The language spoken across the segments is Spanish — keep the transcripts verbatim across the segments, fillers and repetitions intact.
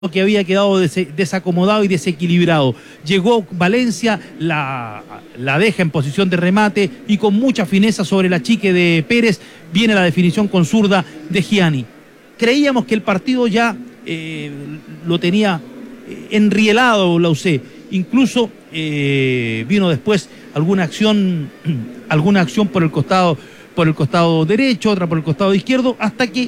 que había quedado des desacomodado y desequilibrado. Llegó Valencia, la, la deja en posición de remate y con mucha fineza sobre la chique de Pérez viene la definición con zurda de Gianni. Creíamos que el partido ya eh, lo tenía enrielado la U C. Incluso eh, vino después alguna acción, alguna acción por el costado, por el costado derecho, otra por el costado izquierdo, hasta que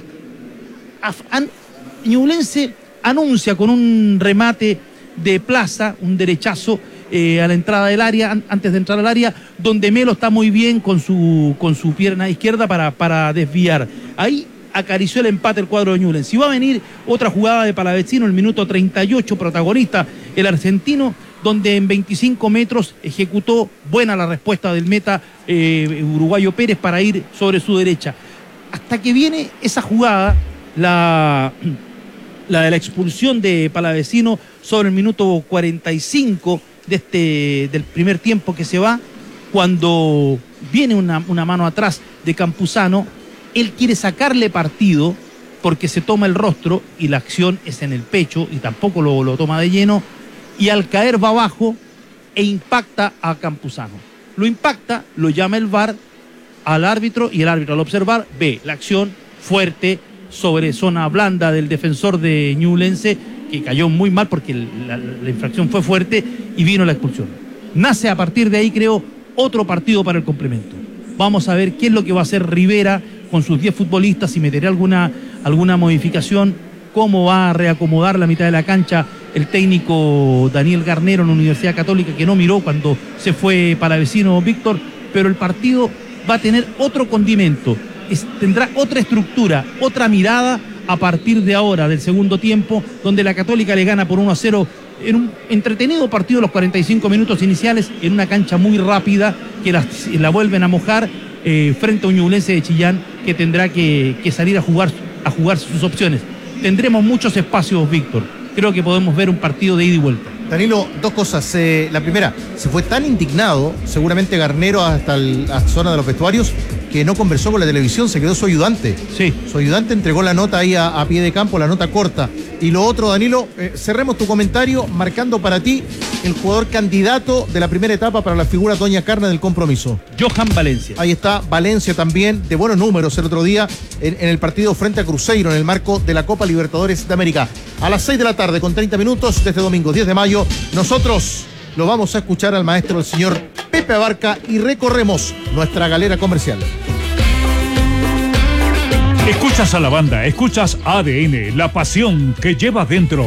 Ñublense anuncia con un remate de Plaza, un derechazo eh, a la entrada del área, an antes de entrar al área, donde Melo está muy bien con su, con su pierna izquierda para, para desviar. Ahí acarició el empate el cuadro de Ñublense. Si va a venir otra jugada de Palavecino, el minuto treinta y ocho, protagonista el argentino, donde en veinticinco metros ejecutó buena la respuesta del meta eh, uruguayo Pérez para ir sobre su derecha. Hasta que viene esa jugada, la... la de la expulsión de Palavecino sobre el minuto cuarenta y cinco de este, del primer tiempo que se va, cuando viene una, una mano atrás de Campuzano. Él quiere sacarle partido porque se toma el rostro y la acción es en el pecho y tampoco lo, lo toma de lleno, y al caer va abajo e impacta a Campuzano. Lo impacta, lo llama el V A R al árbitro y el árbitro al observar ve la acción fuerte sobre zona blanda del defensor de Ñublense, que cayó muy mal porque la, la infracción fue fuerte y vino la expulsión. Nace a partir de ahí, creo, otro partido para el complemento. Vamos a ver qué es lo que va a hacer Rivera con sus diez futbolistas, si meterá alguna, alguna modificación, cómo va a reacomodar la mitad de la cancha el técnico Daniel Garnero en la Universidad Católica, que no miró cuando se fue Palavecino Víctor, pero el partido va a tener otro condimento. Es, tendrá otra estructura, otra mirada a partir de ahora, del segundo tiempo, donde la Católica le gana por uno a cero en un entretenido partido los cuarenta y cinco minutos iniciales, en una cancha muy rápida que la, la vuelven a mojar eh, frente a un Ñublense de Chillán que tendrá que, que salir a jugar, a jugar sus opciones. Tendremos muchos espacios, Víctor. Creo que podemos ver un partido de ida y vuelta. Danilo, dos cosas. Eh, la primera, se fue tan indignado, seguramente Garnero, hasta el, la zona de los vestuarios, que no conversó con la televisión, se quedó su ayudante. Sí. Su ayudante entregó la nota ahí a, a pie de campo, la nota corta. Y lo otro, Danilo, eh, cerremos tu comentario marcando para ti el jugador candidato de la primera etapa para la figura Doña Carne del compromiso. Johan Valencia. Ahí está, Valencia también, de buenos números el otro día en, en el partido frente a Cruzeiro, en el marco de la Copa Libertadores de América. A las seis de la tarde, con treinta minutos, de este domingo diez de mayo, nosotros lo vamos a escuchar al maestro, el señor Pepe Abarca, y recorremos nuestra galera comercial. Escuchas a la banda, escuchas A D N, la pasión que llevas dentro.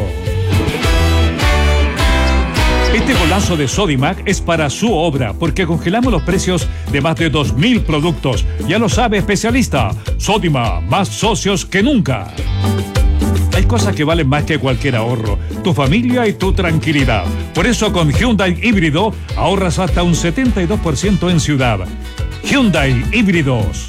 Este golazo de Sodimac es para su obra, porque congelamos los precios de más de dos mil productos. Ya lo sabe, especialista. Sodimac, más socios que nunca. Hay cosas que valen más que cualquier ahorro, tu familia y tu tranquilidad. Por eso con Hyundai Híbrido ahorras hasta un setenta y dos por ciento en ciudad. Hyundai Híbridos.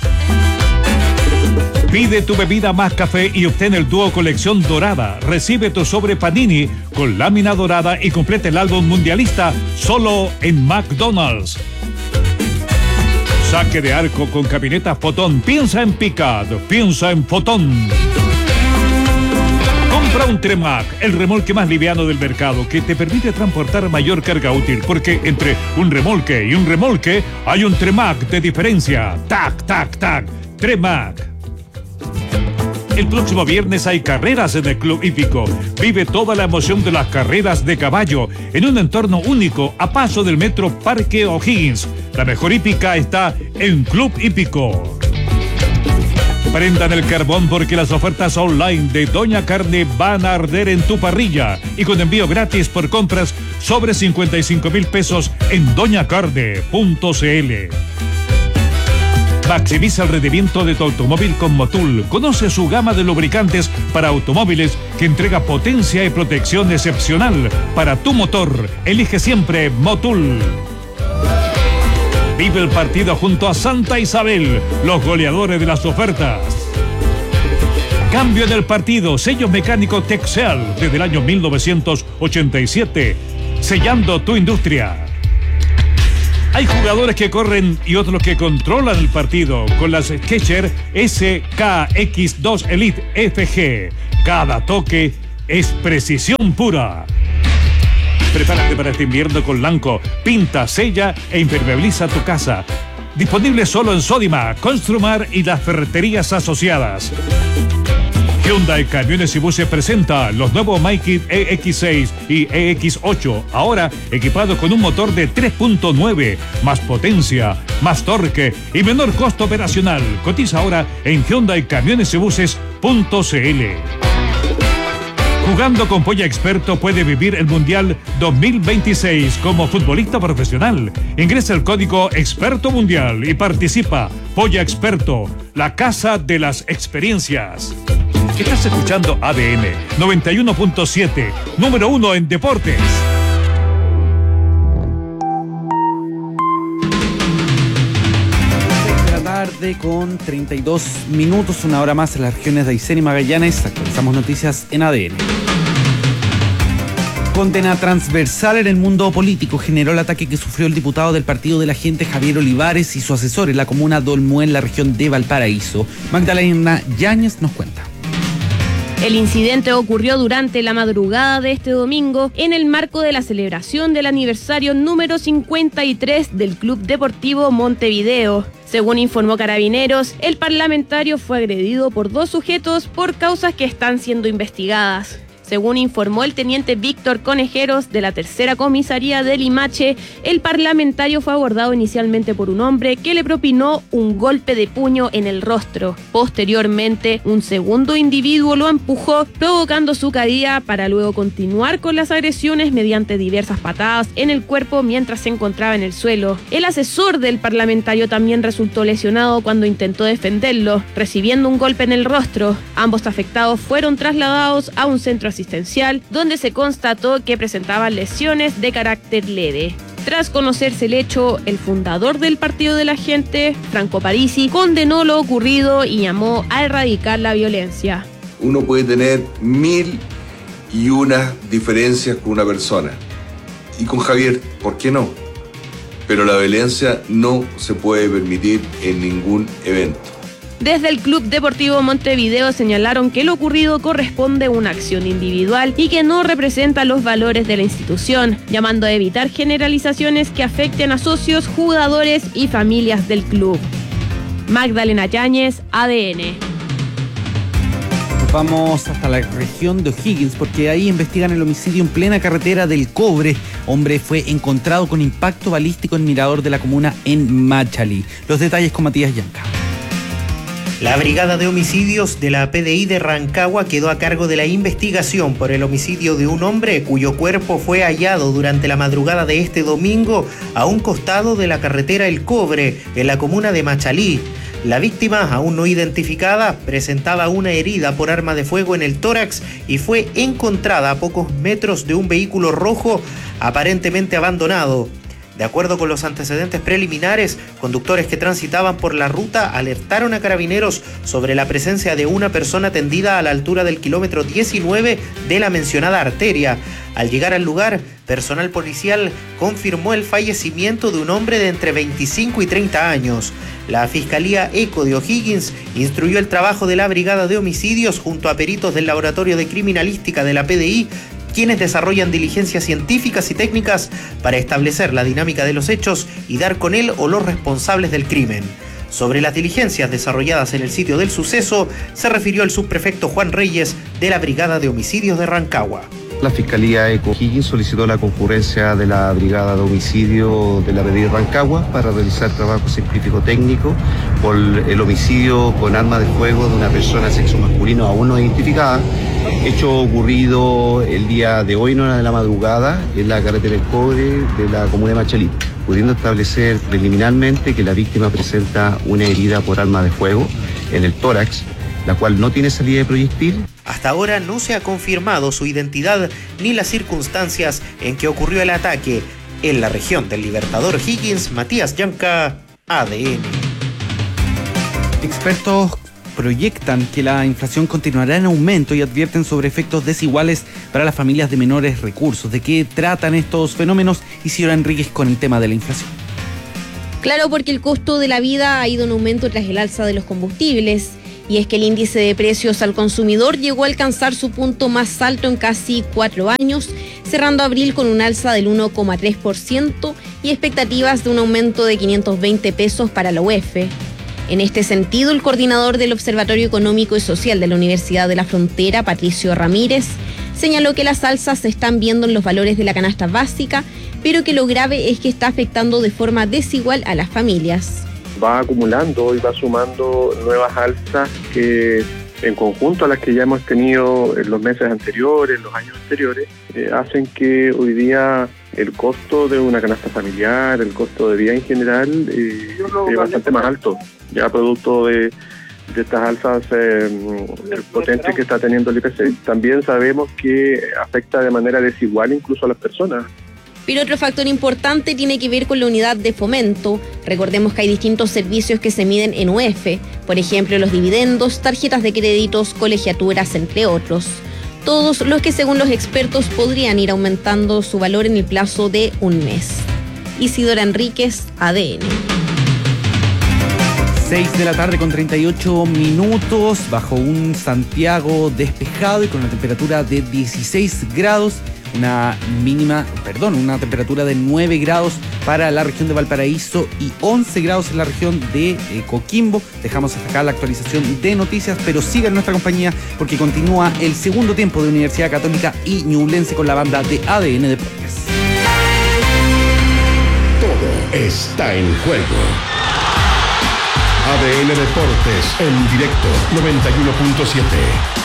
Pide tu bebida más café y obtén el dúo colección dorada. Recibe tu sobre Panini con lámina dorada y completa el álbum mundialista solo en McDonald's. Saque de arco con camioneta Fotón. Piensa en Picard, piensa en Fotón. Compra un Tremac, el remolque más liviano del mercado, que te permite transportar mayor carga útil, porque entre un remolque y un remolque hay un Tremac de diferencia. Tac, tac, tac. Tremac. El próximo viernes hay carreras en el Club Hípico. Vive toda la emoción de las carreras de caballo en un entorno único a paso del metro Parque O'Higgins. La mejor hípica está en Club Hípico. Prendan el carbón porque las ofertas online de Doña Carne van a arder en tu parrilla y con envío gratis por compras sobre cincuenta y cinco mil pesos en doña carne punto c l. Maximiza el rendimiento de tu automóvil con Motul. Conoce su gama de lubricantes para automóviles que entrega potencia y protección excepcional para tu motor. Elige siempre Motul. Vive el partido junto a Santa Isabel, los goleadores de las ofertas. Cambio en el partido, sellos mecánicos Texel desde el año mil novecientos ochenta y siete, sellando tu industria. Hay jugadores que corren y otros que controlan el partido con las Skechers S K X dos Elite F G. Cada toque es precisión pura. Prepárate para este invierno con Lanco. Pinta, sella e impermeabiliza tu casa. Disponible solo en Sodima, Construmar y las ferreterías asociadas. Hyundai Camiones y Buses presenta los nuevos Maikit E X seis y E X ocho, ahora equipados con un motor de tres punto nueve, más potencia, más torque y menor costo operacional. Cotiza ahora en hyundai camiones y buses punto c l. Jugando con Polla Experto puede vivir el Mundial dos mil veintiséis como futbolista profesional. Ingresa el código Experto Mundial y participa. Polla Experto, la casa de las experiencias. Estás escuchando A D N noventa y uno punto siete, número uno en deportes. Tarde con treinta y dos minutos, una hora más en las regiones de Aysén y Magallanes. Actualizamos noticias en A D N. Condena transversal en el mundo político generó el ataque que sufrió el diputado del Partido de la Gente Javier Olivares y su asesor en la comuna de Olmué, en la región de Valparaíso. Magdalena Yáñez nos cuenta. El incidente ocurrió durante la madrugada de este domingo en el marco de la celebración del aniversario número cincuenta y tres del Club Deportivo Montevideo. Según informó Carabineros, el parlamentario fue agredido por dos sujetos por causas que están siendo investigadas. Según informó el teniente Víctor Conejeros de la tercera comisaría de Limache, el parlamentario fue abordado inicialmente por un hombre que le propinó un golpe de puño en el rostro. Posteriormente, un segundo individuo lo empujó, provocando su caída para luego continuar con las agresiones mediante diversas patadas en el cuerpo mientras se encontraba en el suelo. El asesor del parlamentario también resultó lesionado cuando intentó defenderlo, recibiendo un golpe en el rostro. Ambos afectados fueron trasladados a un centro asistencial, donde se constató que presentaban lesiones de carácter leve. Tras conocerse el hecho, el fundador del Partido de la Gente, Franco Parisi, condenó lo ocurrido y llamó a erradicar la violencia. Uno puede tener mil y unas diferencias con una persona. Y con Javier, ¿por qué no? Pero la violencia no se puede permitir en ningún evento. Desde el Club Deportivo Montevideo señalaron que lo ocurrido corresponde a una acción individual y que no representa los valores de la institución, llamando a evitar generalizaciones que afecten a socios, jugadores y familias del club. Magdalena Yáñez, A D N. Vamos hasta la región de O'Higgins porque ahí investigan el homicidio en plena carretera del Cobre. Hombre fue encontrado con impacto balístico en mirador de la comuna en Machalí. Los detalles con Matías Yanca. La Brigada de Homicidios de la P D I de Rancagua quedó a cargo de la investigación por el homicidio de un hombre cuyo cuerpo fue hallado durante la madrugada de este domingo a un costado de la carretera El Cobre, en la comuna de Machalí. La víctima, aún no identificada, presentaba una herida por arma de fuego en el tórax y fue encontrada a pocos metros de un vehículo rojo aparentemente abandonado. De acuerdo con los antecedentes preliminares, conductores que transitaban por la ruta alertaron a Carabineros sobre la presencia de una persona tendida a la altura del kilómetro diecinueve de la mencionada arteria. Al llegar al lugar, personal policial confirmó el fallecimiento de un hombre de entre veinticinco y treinta años. La Fiscalía ECO de O'Higgins instruyó el trabajo de la Brigada de Homicidios junto a peritos del Laboratorio de Criminalística de la P D I, quienes desarrollan diligencias científicas y técnicas para establecer la dinámica de los hechos y dar con él o los responsables del crimen. Sobre las diligencias desarrolladas en el sitio del suceso, se refirió el subprefecto Juan Reyes de la Brigada de Homicidios de Rancagua. La Fiscalía ECO O'Higgins solicitó la concurrencia de la Brigada de Homicidio de la P D I de Rancagua para realizar trabajo científico-técnico por el homicidio con arma de fuego de una persona de sexo masculino aún no identificada, hecho ocurrido el día de hoy, en hora de la madrugada, en la carretera del Cobre de la comuna de Machalí, pudiendo establecer preliminarmente que la víctima presenta una herida por arma de fuego en el tórax, la cual no tiene salida de proyectil. Hasta ahora no se ha confirmado su identidad ni las circunstancias en que ocurrió el ataque. En la región del Libertador Higgins, Matías Yanca, A D N. Expertos proyectan que la inflación continuará en aumento y advierten sobre efectos desiguales para las familias de menores recursos. ¿De qué tratan estos fenómenos? Isidora Enríquez con el tema de la inflación. Claro, porque el costo de la vida ha ido en aumento tras el alza de los combustibles. Y es que el índice de precios al consumidor llegó a alcanzar su punto más alto en casi cuatro años, cerrando abril con un alza del uno coma tres por ciento y expectativas de un aumento de quinientos veinte pesos para la U E F. En este sentido, el coordinador del Observatorio Económico y Social de la Universidad de la Frontera, Patricio Ramírez, señaló que las alzas se están viendo en los valores de la canasta básica, pero que lo grave es que está afectando de forma desigual a las familias. Va acumulando y va sumando nuevas alzas que, en conjunto a las que ya hemos tenido en los meses anteriores, en los años anteriores, eh, hacen que hoy día el costo de una canasta familiar, el costo de vida en general, eh, es bastante más alto, ya producto de, de estas alzas eh, potentes que está teniendo el I P C. También sabemos que afecta de manera desigual incluso a las personas. Pero otro factor importante tiene que ver con la unidad de fomento. Recordemos que hay distintos servicios que se miden en U E F, por ejemplo los dividendos, tarjetas de créditos, colegiaturas, entre otros. Todos los que según los expertos podrían ir aumentando su valor en el plazo de un mes. Isidora Enríquez, A D N. seis de la tarde con treinta y ocho minutos, bajo un Santiago despejado y con una temperatura de dieciséis grados. Una mínima, perdón, una temperatura de nueve grados para la región de Valparaíso y once grados en la región de eh, Coquimbo. Dejamos hasta acá la actualización de noticias, pero sigan nuestra compañía porque continúa el segundo tiempo de Universidad Católica y Ñublense con la banda de A D N Deportes. Todo está en juego. A D N Deportes en directo noventa y uno punto siete.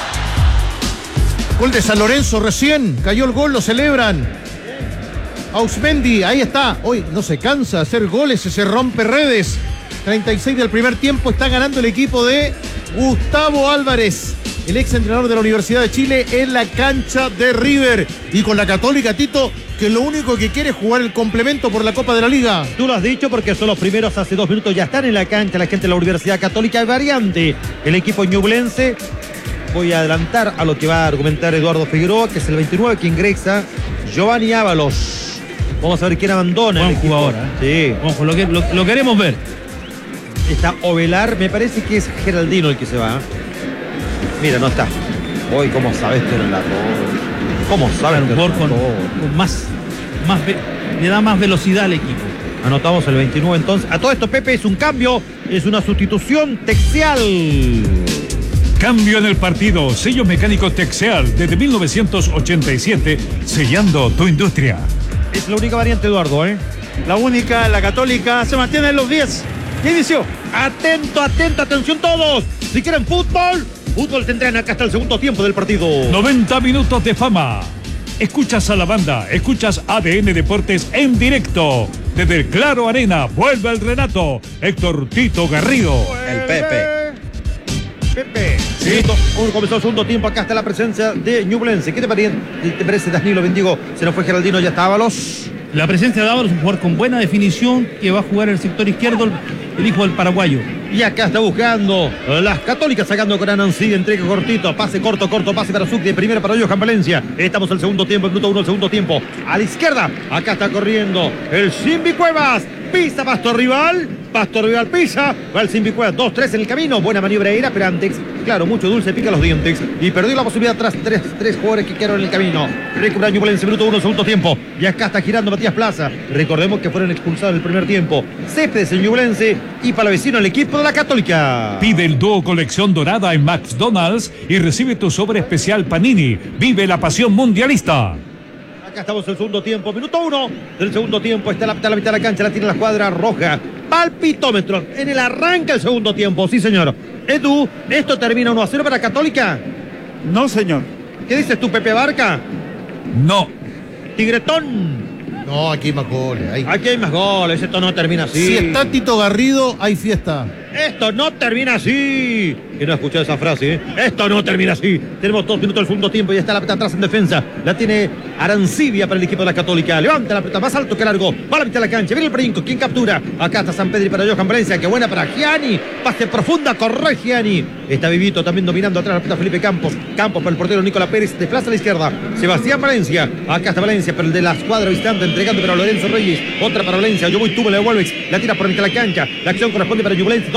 Gol de San Lorenzo recién, cayó el gol, lo celebran. Ausmendi, ahí está. Hoy no se cansa de hacer goles, se rompe redes. treinta y seis del primer tiempo, está ganando el equipo de Gustavo Álvarez, el ex entrenador de la Universidad de Chile, en la cancha de River. Y con la Católica, Tito, que lo único que quiere es jugar el complemento por la Copa de la Liga. Tú lo has dicho porque son los primeros, hace dos minutos ya están en la cancha la gente de la Universidad Católica. Hay variante, el equipo ñublense. Voy a adelantar a lo que va a argumentar Eduardo Figueroa, que es el veintinueve que ingresa Giovanni Ábalos. Vamos a ver quién abandona. Buen jugador, ¿eh? Sí. Ojo, lo, que, lo, lo queremos ver. Está Ovelar, me parece que es Geraldino el que se va. Mira, no está. Hoy, ¿cómo sabes este relator? ¿Cómo sabes este relator? Con, con más, más, le da más velocidad al equipo. Anotamos el veintinueve entonces. A todo esto, Pepe, es un cambio, es una sustitución Texeal. Cambio en el partido. Sellos mecánicos Texeal desde mil novecientos ochenta y siete, sellando tu industria. Es la única variante, Eduardo, ¿eh? La única, la Católica, se mantiene en los diez. ¿Qué inició? Atento, atento, atención todos. Si quieren fútbol, fútbol tendrán acá hasta el segundo tiempo del partido. noventa minutos de fama. Escuchas a la banda, escuchas A D N Deportes en directo. Desde el Claro Arena, vuelve el Renato, Héctor Tito Garrido. El Pepe. Pepe, ¿sí? Comenzó el segundo tiempo, acá está la presencia de Ñublense. ¿Qué te parece, te parece Danilo Bendigo? Se nos fue Geraldino, ya está Ábalos. La presencia de Ábalos, un jugador con buena definición que va a jugar en el sector izquierdo, el hijo del paraguayo. Y acá está buscando las Católicas, sacando con Anansi, entrega cortito, pase corto, corto, pase para Sucre, primero para Johan Valencia. Estamos en el segundo tiempo, el minuto uno, el segundo tiempo. A la izquierda, acá está corriendo el Simbi Cuevas. Pisa Pasto Rival, Pasto Rival pisa, va el Simbi Cuevas, dos tres en el camino, buena maniobra era, pero antes, claro, mucho dulce, pica los dientes y perdió la posibilidad tras tres, tres jugadores que quedaron en el camino. Recupera Ñublense, minuto uno, segundo tiempo, y acá está girando Matías Plaza. Recordemos que fueron expulsados en el primer tiempo Céspedes en Ñublense y Palavecino el equipo de la Católica. Pide el dúo colección dorada en McDonald's y recibe tu sobre especial Panini. Vive la pasión mundialista. Acá estamos en el segundo tiempo, minuto uno del segundo tiempo, está la, está la mitad de la cancha, la tiene la escuadra roja. Palpitómetro en el arranque del segundo tiempo, sí señor. Edu, ¿esto termina uno a cero para Católica? No, señor. ¿Qué dices tú, Pepe Barca? No. Tigretón. No, aquí hay más goles. Hay... Aquí hay más goles, esto no termina así. Si está Tito Garrido, hay fiesta. Esto no termina así. Que no escuchó esa frase, ¿eh? Esto no termina así. Tenemos dos minutos del segundo tiempo y está la pelota atrás en defensa. La tiene Arancibia para el equipo de la Católica. Levanta la pelota más alto que largo. Va a la mitad de la cancha. Viene el brinco. ¿Quién captura? Acá está San Pedro para Johan Valencia. Qué buena para Gianni. Pase profunda. Corre Gianni. Está Vivito también dominando atrás la pelota Felipe Campos. Campos para el portero Nicolás Pérez. Desplaza a la izquierda. Sebastián Valencia. Acá está Valencia, pero el de la escuadra visitante entregando para Lorenzo Reyes. Otra para Valencia. Yo voy, tú me la devuelves. La tira por mitad de la cancha. La acción corresponde para Ñublense.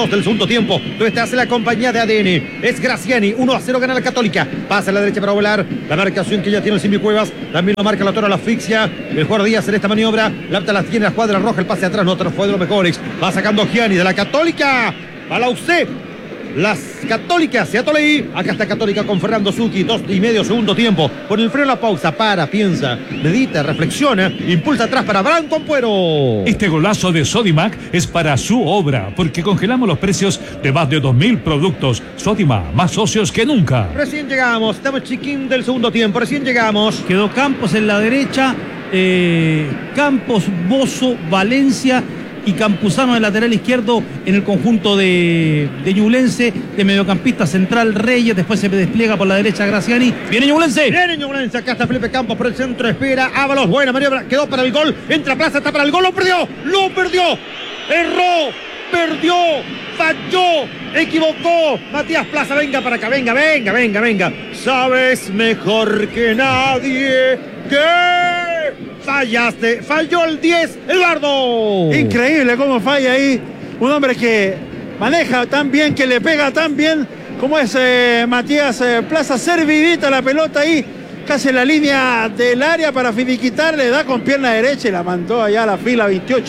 dos del segundo tiempo. Tú estás en la compañía de A D N. Es Graciani, uno a cero gana la Católica. Pasa a la derecha para volar. La marcación que ya tiene el Simbi Cuevas. También lo marca la Toro, la asfixia. El jugador Díaz en esta maniobra. La la tiene la cuadra roja. El pase atrás no fue de los mejores. Va sacando Gianni de la Católica. A la U C. Las Católicas, se Atoleí. Acá está Católica con Fernando Zucchi. Dos y medio segundo tiempo. Por el freno la pausa. Para, piensa, medita, reflexiona. Impulsa atrás para Branco Ampuero. Este golazo de Sodimac es para su obra, porque congelamos los precios de más de dos mil productos. Sodimac, más socios que nunca. Recién llegamos. Estamos chiquín del segundo tiempo. Recién llegamos. Quedó Campos en la derecha. Eh, Campos, Bozo, Valencia y Campuzano de lateral izquierdo en el conjunto de, de Ñublense, de mediocampista central Reyes, después se despliega por la derecha Graciani. Viene Ñublense. Viene Ñublense, acá está Felipe Campos por el centro, espera Ábalos, buena maniobra, quedó para el gol, entra Plaza, está para el gol, lo perdió, lo perdió, erró, perdió, falló, equivocó. Matías Plaza, venga para acá, venga, venga, venga, venga. Sabes mejor que nadie que fallaste, falló el diez, Eduardo. Increíble cómo falla ahí un hombre que maneja tan bien, que le pega tan bien como es eh, Matías eh, Plaza. Servidita la pelota ahí, casi en la línea del área para finiquitar, le da con pierna derecha y la mandó allá a la fila veintiocho.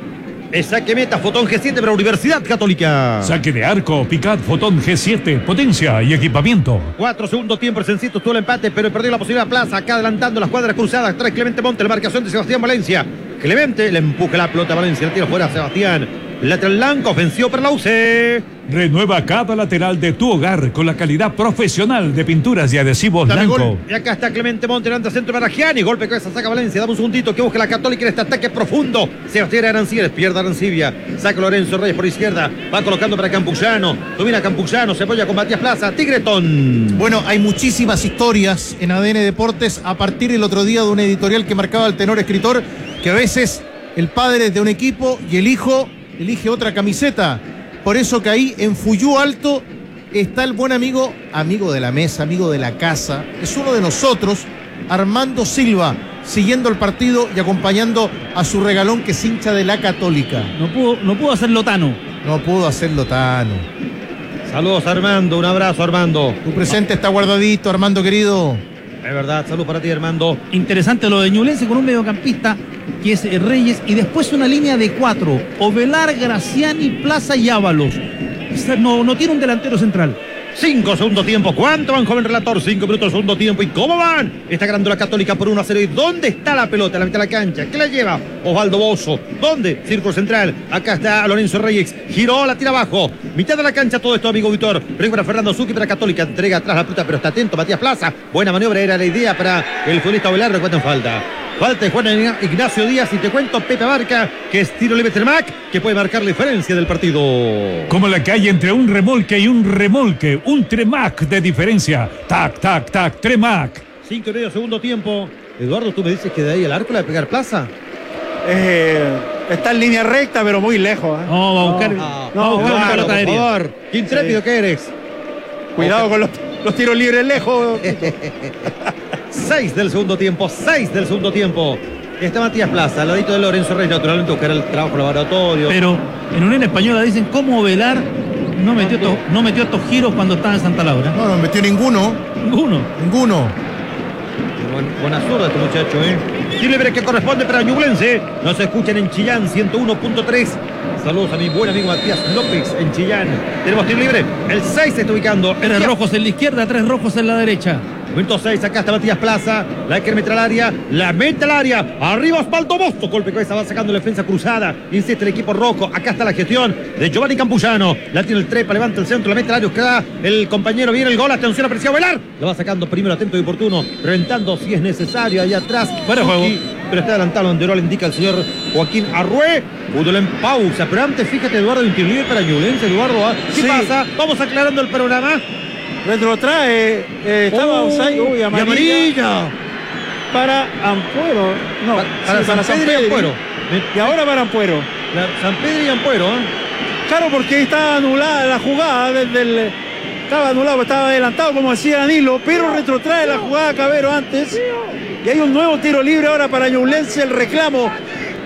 Es saque meta, Fotón G siete para Universidad Católica. Saque de arco, Picat, Fotón G siete, potencia y equipamiento. Cuatro segundos tiempo, el Sencito tuvo el empate, pero perdió la posibilidad Plaza, acá adelantando las cuadras cruzadas. Trae Clemente Monte, la marcación de Sebastián Valencia. Clemente le empuja la pelota a Valencia, la tira fuera a Sebastián. Lateral blanco, ofensivo para la U C. Renueva cada lateral de tu hogar con la calidad profesional de pinturas y adhesivos Dame blanco. Gol. Y acá está Clemente Monte, delante centro para Gianni. Golpe que saca Valencia. Dame un segundito que busca la Católica en este ataque profundo. Sebastián Arancibia, pierde Arancibia. Saca Lorenzo Reyes por izquierda. Va colocando para Campuzano. Domina Campuzano, se apoya con Matías Plaza. Tigretón. Bueno, hay muchísimas historias en A D N Deportes a partir del otro día de un editorial que marcaba el tenor escritor que a veces el padre es de un equipo y el hijo elige otra camiseta. Por eso que ahí en Fuyú Alto está el buen amigo, amigo de la mesa, amigo de la casa, es uno de nosotros, Armando Silva, siguiendo el partido y acompañando a su regalón que es hincha de la Católica. No pudo, no pudo hacerlo Tano. No pudo hacerlo Tano. Saludos Armando, un abrazo Armando. Tu presente está guardadito, Armando querido. Es verdad, salud para ti Armando. Interesante lo de Ñublense con un mediocampista que es Reyes y después una línea de cuatro, Ovelar, Graciani, Plaza y Ábalos. No, no tiene un delantero central. Cinco segundo tiempo. ¿Cuánto van, joven relator? Cinco minutos segundo tiempo. ¿Y cómo van? Está ganando la Católica por uno a cero. ¿Y dónde está la pelota? La mitad de la cancha. ¿Qué la lleva? Osvaldo Bozo. ¿Dónde? Círculo central. Acá está Lorenzo Reyes. Giró, la tira abajo. Mitad de la cancha todo esto, amigo Víctor. Recupera Fernando Zucchi para Católica. Entrega atrás la pelota, pero está atento Matías Plaza. Buena maniobra, era la idea para el futbolista Ovelar. Recuerda en falta. Falta de Juan Ignacio Díaz y te cuento Pepe Barca, que es tiro libre Tremac, que puede marcar la diferencia del partido. Como la calle entre un remolque y un remolque, un Tremac de diferencia. Tac, tac, tac, Tremac. Cinco y medio segundo tiempo. Eduardo, tú me dices que de ahí el arco la de pegar Plaza. Eh, está en línea recta, pero muy lejos. ¿eh? No, va a buscar. No, no, va a buscar claro, pelota por aérea. favor. Qué intrépido Sí. que eres. Cuidado con los, los tiros libres lejos. Seis del segundo tiempo, seis del segundo tiempo. Está Matías Plaza, al ladito de Lorenzo Reyes, naturalmente buscará el trabajo laboratorio. Pero en Unión Española dicen cómo Ovelar no metió, estos, no metió estos giros cuando estaba en Santa Laura. No, no metió ninguno. Ninguno. Ninguno. Buen, buena zurda este muchacho, ¿eh? Tiro libre que corresponde para Ñublense. Nos escuchan en Chillán, ciento uno punto tres. Saludos a mi buen amigo Matías López en Chillán. Tenemos tiro libre. El seis se está ubicando. Tres El rojos en la izquierda, tres rojos en la derecha. Momento seis, acá está Matías Plaza. La que mete al área, la mete al área. Arriba Osvaldo Bozo. Golpe cabeza, va sacando la defensa cruzada. Insiste el equipo rojo. Acá está la gestión de Giovanni Campuzano. La tiene el trepa, levanta el centro, la mete al área. Queda el compañero, viene el gol. Atención, aprecia Velar. Lo va sacando primero, atento y oportuno. Reventando si es necesario. Allá atrás. Fuera de juego. Pero está adelantado. Anderol indica el señor Joaquín Arrué. Fútbol en pausa. Pero antes, fíjate, Eduardo, un tiro libre para Ñublense. Eduardo, ¿ah? ¿qué Sí. pasa? Vamos aclarando el panorama. Retrotrae. Eh, estaba Oh, offside. Uy, y amarilla. amarilla. Para Ampuero. No, Pa- para sí, San Pedro y Ampuero. Y ahora para Ampuero. La- San Pedro y Ampuero, ¿eh? Claro, porque estaba anulada la jugada desde el. Estaba anulado, estaba adelantado, como decía Danilo, pero retrotrae la jugada Cabero antes. Y hay un nuevo tiro libre ahora para Ñublense, el reclamo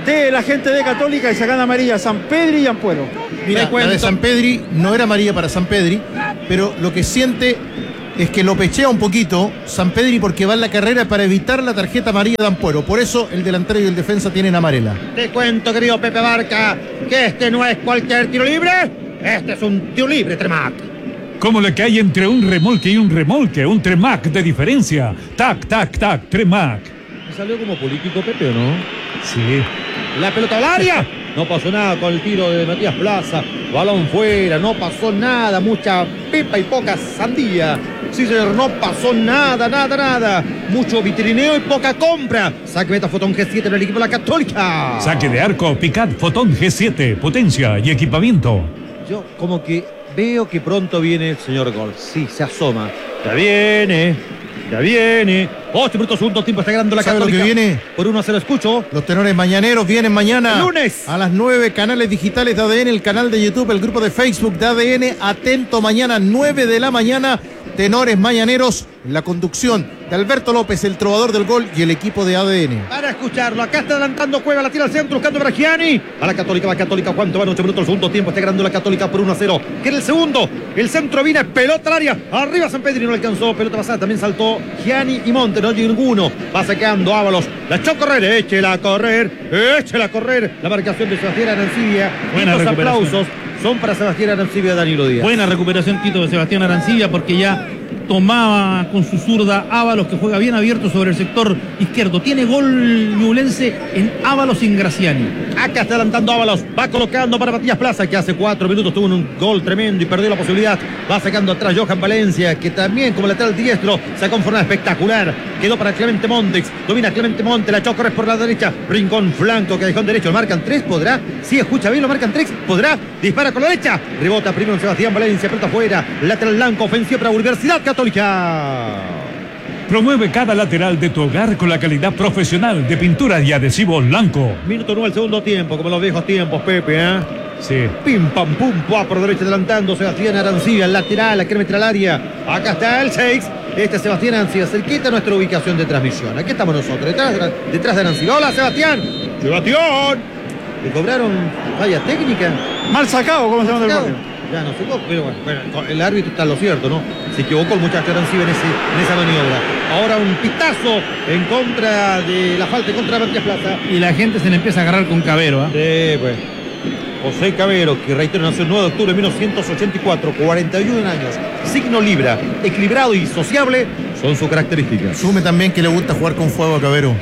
de la gente de Católica y sacan amarilla San Pedri y Ampuero. Mira, la de San Pedri no era amarilla para San Pedri, pero lo que siente es que lo pechea un poquito San Pedri porque va en la carrera para evitar la tarjeta amarilla de Ampuero. Por eso el delantero y el defensa tienen amarela. Te cuento, querido Pepe Barca, que este no es cualquier tiro libre, este es un tiro libre, Tremac. Como la que hay entre un remolque y un remolque, un Tremac de diferencia. Tac, tac, tac, Tremac. ¿Salió como político Pepe o no? Sí. La pelota al área. No pasó nada con el tiro de Matías Plaza. Balón fuera, no pasó nada. Mucha pipa y poca sandía. Sí, señor, no pasó nada, nada, nada. Mucho vitrineo y poca compra. Saque meta Fotón G siete en el equipo de la Católica. Saque de arco, Picat, Fotón G siete, potencia y equipamiento. Yo como que veo que pronto viene el señor Gol. Sí, se asoma. Ya viene, ya viene. ocho minutos, segundo tiempo, está ganando la ¿Sabe Católica. lo que viene? Por uno a cero, escucho. Los tenores mañaneros vienen mañana. El lunes. A las nueve, canales digitales de A D N, el canal de YouTube, el grupo de Facebook de A D N. Atento mañana, nueve de la mañana. Tenores mañaneros, la conducción de Alberto López, el trovador del gol, y el equipo de A D N. Para escucharlo, acá está adelantando Cueva, la tira al centro, buscando para Gianni. A la Católica, la Católica, ¿cuánto van? ocho minutos, el segundo tiempo, está ganando la Católica por uno a cero. Que era el segundo, el centro viene, pelota al área, arriba San Pedro y no le alcanzó, pelota pasada, también saltó Gianni y Monte, no llegó ninguno. Va sacando Ábalos, la echó a correr, échela a correr, échela a correr. La marcación de Sebastián Arancibia. Buena Estos recuperación. aplausos son para Sebastián Arancibia y Danilo Díaz. Buena recuperación, Tito, de Sebastián Arancibia, porque ya tomaba con su zurda Ábalos, que juega bien abierto sobre el sector izquierdo. Tiene gol ñublense en Ábalos y en Graciani. Acá está adelantando Ábalos, va colocando para Matías Plaza, que hace cuatro minutos tuvo un gol tremendo y perdió la posibilidad. Va sacando atrás Johan Valencia, que también como lateral diestro sacó en forma espectacular. Quedó para Clemente Montex, domina Clemente Monte, la echó correr por la derecha, rincón flanco, que dejó en derecho, lo marcan tres, podrá, si escucha bien, lo marcan tres, podrá, dispara con la derecha, rebota primero en Sebastián Valencia, pelota afuera, lateral blanco, ofensiva para Universidad Católica. Promueve cada lateral de tu hogar con la calidad profesional de pintura y adhesivo blanco. Minuto nueve, el segundo tiempo, como en los viejos tiempos, Pepe, ¿eh? Sí. Pim, pam, pum, pua, por derecha adelantando Sebastián Arancibia, el lateral, la quiere meter al área. Acá está el seis. Este es Sebastián Arancibia, cerquita a nuestra ubicación de transmisión. Aquí estamos nosotros, detrás, detrás de Arancibia. Hola, Sebastián. Sebastián. Le cobraron falla técnica. Mal sacado, ¿cómo se llama el Sacado. gol? Ya no sé, pero bueno, bueno, el árbitro está en lo cierto, ¿no? Se equivocó el muchacho Arancibia en, ese, en esa maniobra. Ahora un pitazo en contra de la falta, en contra de Matías Plaza. Y la gente se le empieza a agarrar con Cabero, ¿ah? Sí, pues. José Cabero, que reitero, nació el nueve de octubre de mil novecientos ochenta y cuatro, cuarenta y uno años, signo Libra, equilibrado y sociable, son sus características. Sume también que le gusta jugar con fuego a Cabero.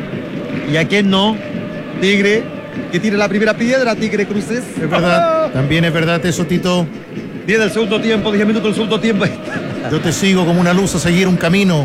¿Y a quién no? Tigre, que tira la primera piedra, Tigre Cruces. Es verdad, también es verdad eso, Tito. diez del segundo tiempo, diez minutos del segundo tiempo. Yo te sigo como una luz a seguir un camino.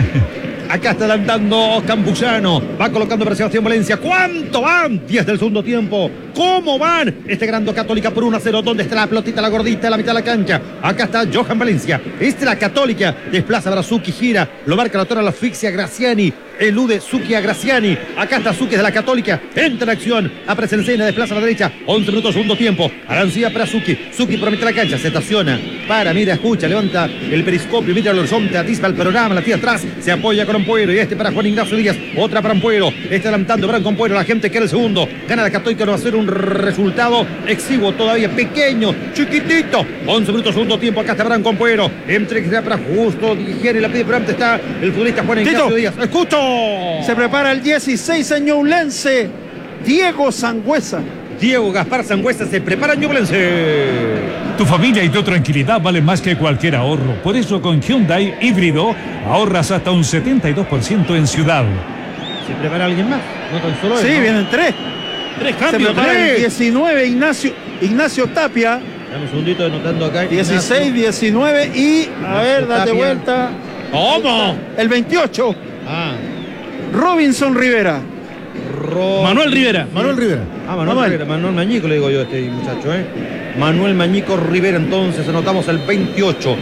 Acá está adelantando Campuzano. Va colocando para Sebastián Valencia. ¿Cuánto van? diez del segundo tiempo. ¿Cómo van? Este Grando Católica por uno a cero. ¿Dónde está la pelotita, la gordita, la mitad de la cancha? Acá está Johan Valencia. Esta es la Católica. Desplaza a Brazuki, gira. Lo marca la torre a la asfixia Graciani. Elude Zucchi a Graciani. Acá está Zucchi de la Católica. Entra en acción. Aparece en escena. Desplaza a la derecha. once minutos, segundo tiempo. Arancibia para Zucchi. Zucchi por mitad de la cancha. Se estaciona. Para, mira, escucha. Levanta el periscopio. Mira el horizonte. Atispa el programa. La tira atrás. Se apoya con Ampuero. Y este para Juan Ignacio Díaz. Otra para Ampuero. Está adelantando Branco Ampuero. La gente quiere el segundo. Gana la Católica. No va a ser un resultado exiguo. Todavía pequeño. Chiquitito. once minutos, segundo tiempo. Acá está Branco Ampuero. Entre para justo. Digiere la pide. Pero antes está el futbolista Juan Ignacio Díaz. Escucho. Se prepara el dieciséis ñublense, Diego Sangüesa. Diego Gaspar Sangüesa se prepara en Ñublense. Tu familia y tu tranquilidad valen más que cualquier ahorro. Por eso con Hyundai híbrido ahorras hasta un setenta y dos por ciento en ciudad. ¿Se prepara alguien más? No tan solo él, Sí, ¿no? vienen tres. Tres Se cambios. prepara el tres. diecinueve Ignacio, Ignacio Tapia. Dame un segundito anotando acá. dieciséis, Ignacio. diecinueve y, a ver, date Tapia. vuelta. ¿Cómo? El veintiocho, Ah, Robinson Rivera. Ro- Manuel Rivera. Manuel Rivera. Ah, Manuel, Manuel. Rivera, Manuel Mañico le digo yo a este muchacho, ¿eh? Manuel Mañico Rivera, entonces anotamos el veintiocho.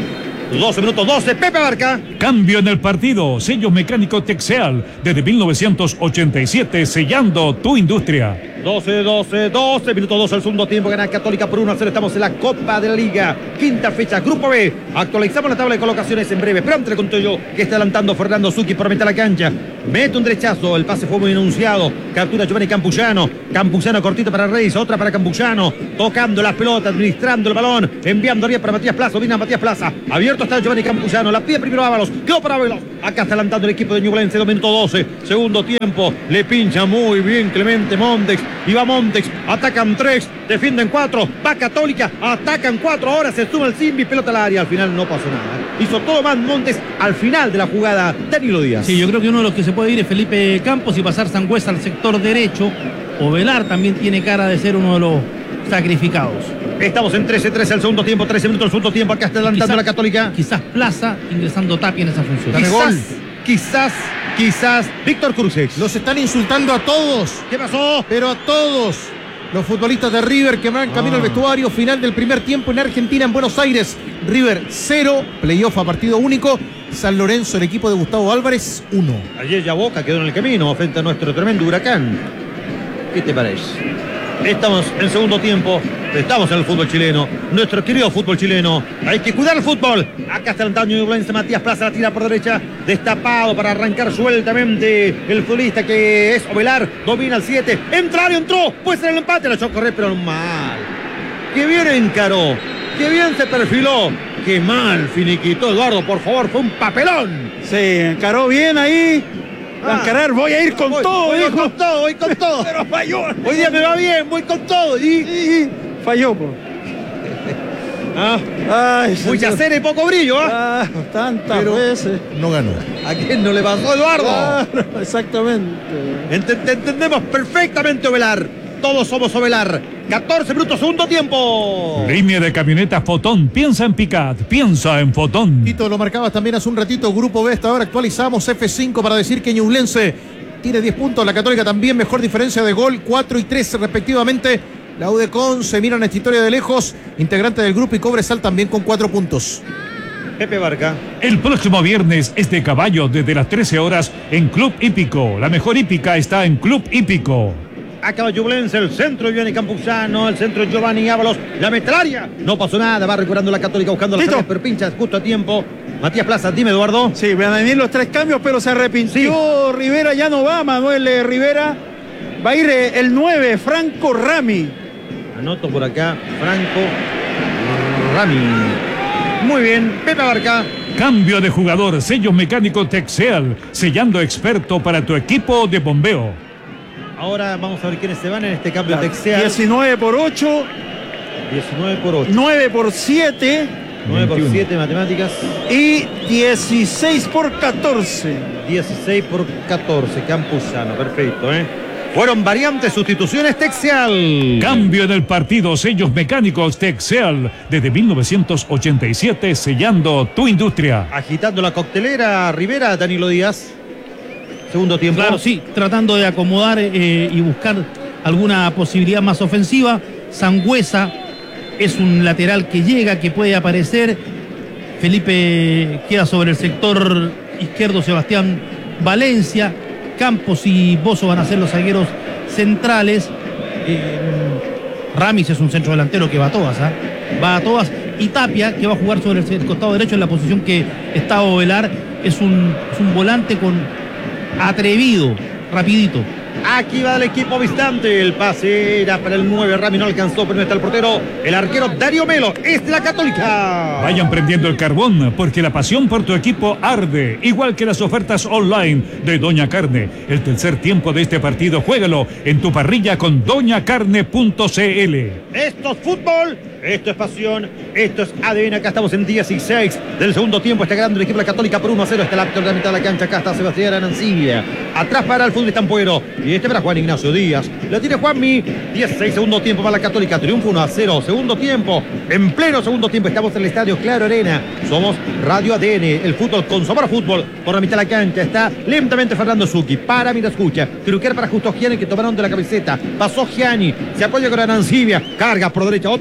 doce minutos doce, Pepe Barca. Cambio en el partido. Sellos mecánicos Texeal desde mil novecientos ochenta y siete, sellando tu industria. doce, doce, doce, minuto doce al segundo tiempo, gana Católica por uno a cero, estamos en la Copa de la Liga, quinta fecha, Grupo B, actualizamos la tabla de colocaciones en breve, pero antes le conté yo que está adelantando Fernando Zucchi por mitad de la cancha, mete un derechazo, el pase fue muy enunciado, captura Giovanni Campuzano, Campuzano cortito para Reis, otra para Campuzano, tocando las pelotas, administrando el balón, enviando arriba para Matías Plaza, viene a Matías Plaza, abierto está Giovanni Campuzano, la pide primero Ábalos, quedó para Ábalos, acá está adelantando el equipo de Ñublense, dos minutos doce, segundo tiempo, le pincha muy bien Clemente Montex, y va Montex, atacan tres, defienden cuatro, va Católica, atacan cuatro, ahora se suma el Simbi, pelota al área, al final no pasó nada. Hizo todo más Montex al final de la jugada, Danilo Díaz. Sí, yo creo que uno de los que se puede ir es Felipe Campos y pasar Sangüesa al sector derecho. Ovelar también tiene cara de ser uno de los sacrificados. Estamos en trece trece al segundo tiempo, trece minutos al segundo tiempo, acá está adelantando Quizás- la Católica. Quizás Plaza ingresando Tapia en esa función. Dame Quizás, gol. quizás, quizás, Víctor Cruces. Los están insultando a todos, ¿Qué pasó? pero a todos. Los futbolistas de River que van camino Ah. al vestuario. Final del primer tiempo en Argentina, en Buenos Aires. River cero, playoff a partido único. San Lorenzo, el equipo de Gustavo Álvarez, uno. Ayer ya Boca quedó en el camino frente a nuestro tremendo Huracán. ¿Qué te parece? Estamos en segundo tiempo, estamos en el fútbol chileno, nuestro querido fútbol chileno. Hay que cuidar el fútbol. Acá está el daño de Ñublense, Matías Plaza la tira por derecha, destapado para arrancar sueltamente el futbolista que es Ovelar, domina el siete, entra, entró, puede ser el empate, la echó a correr, pero mal. Qué bien encaró, qué bien se perfiló, qué mal finiquitó Eduardo, por favor, fue un papelón. Sí, encaró bien ahí. Va a Ah. encarar, voy a ir con Voy- todo, voy dijo. con todo, voy con todo. Pero falló. Hoy día me va bien, voy con todo. Y, Y falló, po. ah, Ay, mucha señor. cera y poco brillo, ¿ah? Ah, tantas Pero veces. no ganó. ¿A quién no le pasó, Eduardo? Claro, exactamente. Ent- te entendemos perfectamente, Ovelar. Todos somos Ovelar. catorce minutos, segundo tiempo. Línea de camionetas Fotón. Piensa en Picat. Piensa en Fotón. Tito, lo marcabas también hace un ratito. Grupo B, hasta ahora actualizamos F cinco para decir que Ñublense tiene diez puntos. La Católica también, mejor diferencia de gol, cuatro y tres respectivamente. La U D Con se miran esta historia de lejos. Integrante del grupo y Cobresal también con cuatro puntos. Pepe Barca. El próximo viernes es de caballo desde las trece horas en Club Hípico. La mejor hípica está en Club Hípico. Acaba Ñublense, el centro Giovanni Campuzano, el centro Giovanni Ábalos, la metralia. No pasó nada, va recuperando la Católica buscando la Tito. salida, pero pincha justo a tiempo. Matías Plaza, dime, Eduardo. Sí, van a venir los tres cambios, pero se arrepintió Rivera, ya no va Manuel eh, Rivera. Va a ir eh, el nueve, Franco Rami. Anoto por acá, Franco Rami. Muy bien, Pepe Barca. Cambio de jugador. Sellos mecánicos Texeal. Sellando experto para tu equipo de bombeo. Ahora vamos a ver quiénes se van en este cambio Texeal. diecinueve por ocho, diecinueve por ocho. nueve por siete nueve por siete matemáticas. y dieciséis por catorce. dieciséis por catorce. Campuzano, perfecto, ¿eh? Fueron variantes, sustituciones Texeal. Cambio en el partido. Sellos mecánicos Texeal. Desde mil novecientos ochenta y siete, sellando tu industria. Agitando la coctelera, Rivera, Danilo Díaz. Segundo tiempo. Claro, sí, tratando de acomodar eh, y buscar alguna posibilidad más ofensiva. Sangüesa es un lateral que llega, que puede aparecer. Felipe queda sobre el sector izquierdo, Sebastián Valencia. Campos y Bozo van a ser los zagueros centrales. Eh, Ramis es un centro delantero que va a todas, ¿ah? Va a todas. Y Tapia, que va a jugar sobre el costado derecho en la posición que está Ovelar, es un, es un volante con atrevido, rapidito. Aquí va el equipo visitante. El pase era para el nueve. Rami no alcanzó, pero no está el portero. El arquero Darío Melo. Es de la Católica. Vayan prendiendo el carbón, porque la pasión por tu equipo arde, igual que las ofertas online de Doña Carne. El tercer tiempo de este partido, juégalo en tu parrilla con doña carne punto c l. Esto es fútbol, esto es pasión, esto es A D N. Acá estamos en dieciséis del segundo tiempo. Está ganando el equipo de la Católica por uno a cero. Está el actor de la mitad de la cancha. Acá está Sebastián Arancibia. Atrás para el futbolista Ampuero. Y este para Juan Ignacio Díaz. La tiene Juanmi. dieciséis segundo tiempo para la Católica. Triunfo uno a cero. Segundo tiempo. En pleno segundo tiempo estamos en el estadio Claro Arena. Somos Radio A D N. El fútbol con sabor a fútbol. Por la mitad de la cancha está lentamente Fernando Zucchi. Para, mira, escucha. Truquer para Justo Gianni, que tomaron de la camiseta. Pasó Gianni. Se apoya con Arancibia. Carga por derecha. Otra para el futbolista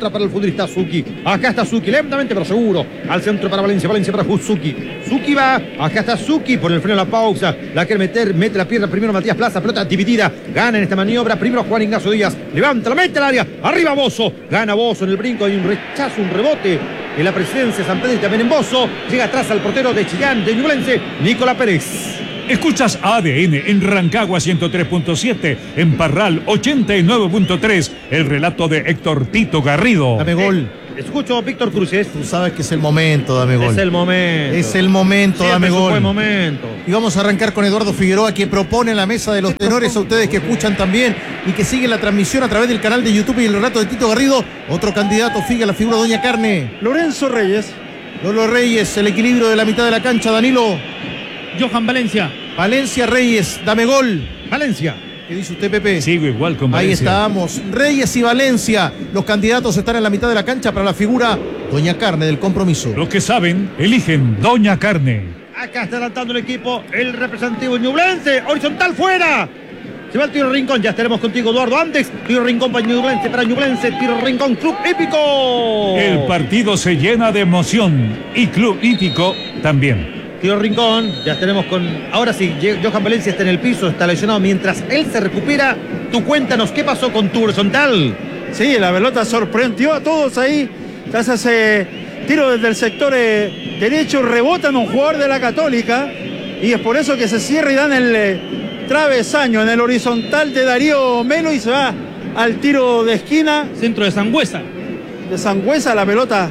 Madrid está Suki. Acá está Suki, lentamente pero seguro. Al centro para Valencia, Valencia para Suki. Suki va, acá está Suki por el freno de la pausa. La quiere meter, mete la pierna primero Matías Plaza, pelota dividida. Gana en esta maniobra. Primero Juan Ignacio Díaz. Levanta, la mete al área. Arriba Bozo. Gana Bozo en el brinco. Hay un rechazo, un rebote en la presidencia de San Pedro y también en Bozo. Llega atrás al portero de Chillán, de Ñublense, Nicolás Pérez. Escuchas A D N en Rancagua ciento tres punto siete, en Parral ochenta y nueve punto tres, el relato de Héctor Tito Garrido. Dame gol. Eh, escucho, Víctor Cruces. Tú sabes que es el momento, dame gol. Es el momento. Es el momento, Siempre dame es un gol. buen momento. Y vamos a arrancar con Eduardo Figueroa, que propone la mesa de los tenores, a ustedes que escuchan también y que siguen la transmisión a través del canal de YouTube y el relato de Tito Garrido. Otro candidato, fija la figura Doña Carne. Lorenzo Reyes. Lolo Reyes, el equilibrio de la mitad de la cancha, Danilo. Johan Valencia. Valencia Reyes, dame gol. Valencia. ¿Qué dice usted, Pepe? Sigo igual con Ahí Valencia. estamos, Reyes y Valencia. Los candidatos están en la mitad de la cancha para la figura Doña Carne del compromiso. Los que saben, eligen Doña Carne. Acá está adelantando el equipo, el representativo ñublense. Horizontal fuera. Se va el tiro rincón. Ya estaremos contigo, Eduardo. Antes, tiro rincón para Ñublense, para Ñublense. Tiro rincón, Club Hípico. El partido se llena de emoción y Club Hípico también. Tiro rincón, ya estaremos con... Ahora sí, Johan Valencia está en el piso, está lesionado. Mientras él se recupera, tú cuéntanos qué pasó con tu horizontal. Sí, la pelota sorprendió a todos ahí. Tras ese tiro desde el sector eh, derecho, rebotan un jugador de la Católica. Y es por eso que se cierra y dan el eh, travesaño en el horizontal de Darío Melo y se va al tiro de esquina. Centro de Sangüesa. De Sangüesa, la pelota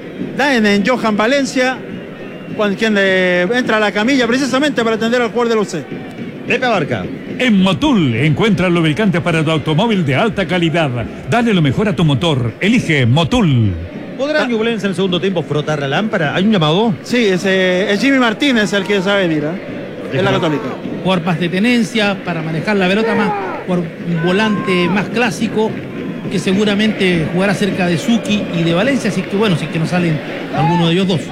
da en, en Johan Valencia, cuando, quien le entra a la camilla precisamente para atender al jugador de Lucé. Pepe Abarca. En Motul encuentra lubricante para tu automóvil de alta calidad. Dale lo mejor a tu motor. Elige Motul. ¿Podrá Ñublense en el segundo tiempo frotar la lámpara? ¿Hay un llamado? Sí, es, eh, es Jimmy Martínez el que sabe venir, ¿eh? Es la Católica. Jugar más de tenencia para manejar la pelota más, por un volante más clásico que seguramente jugará cerca de Suki y de Valencia, así que bueno, si es que no salen alguno de ellos dos.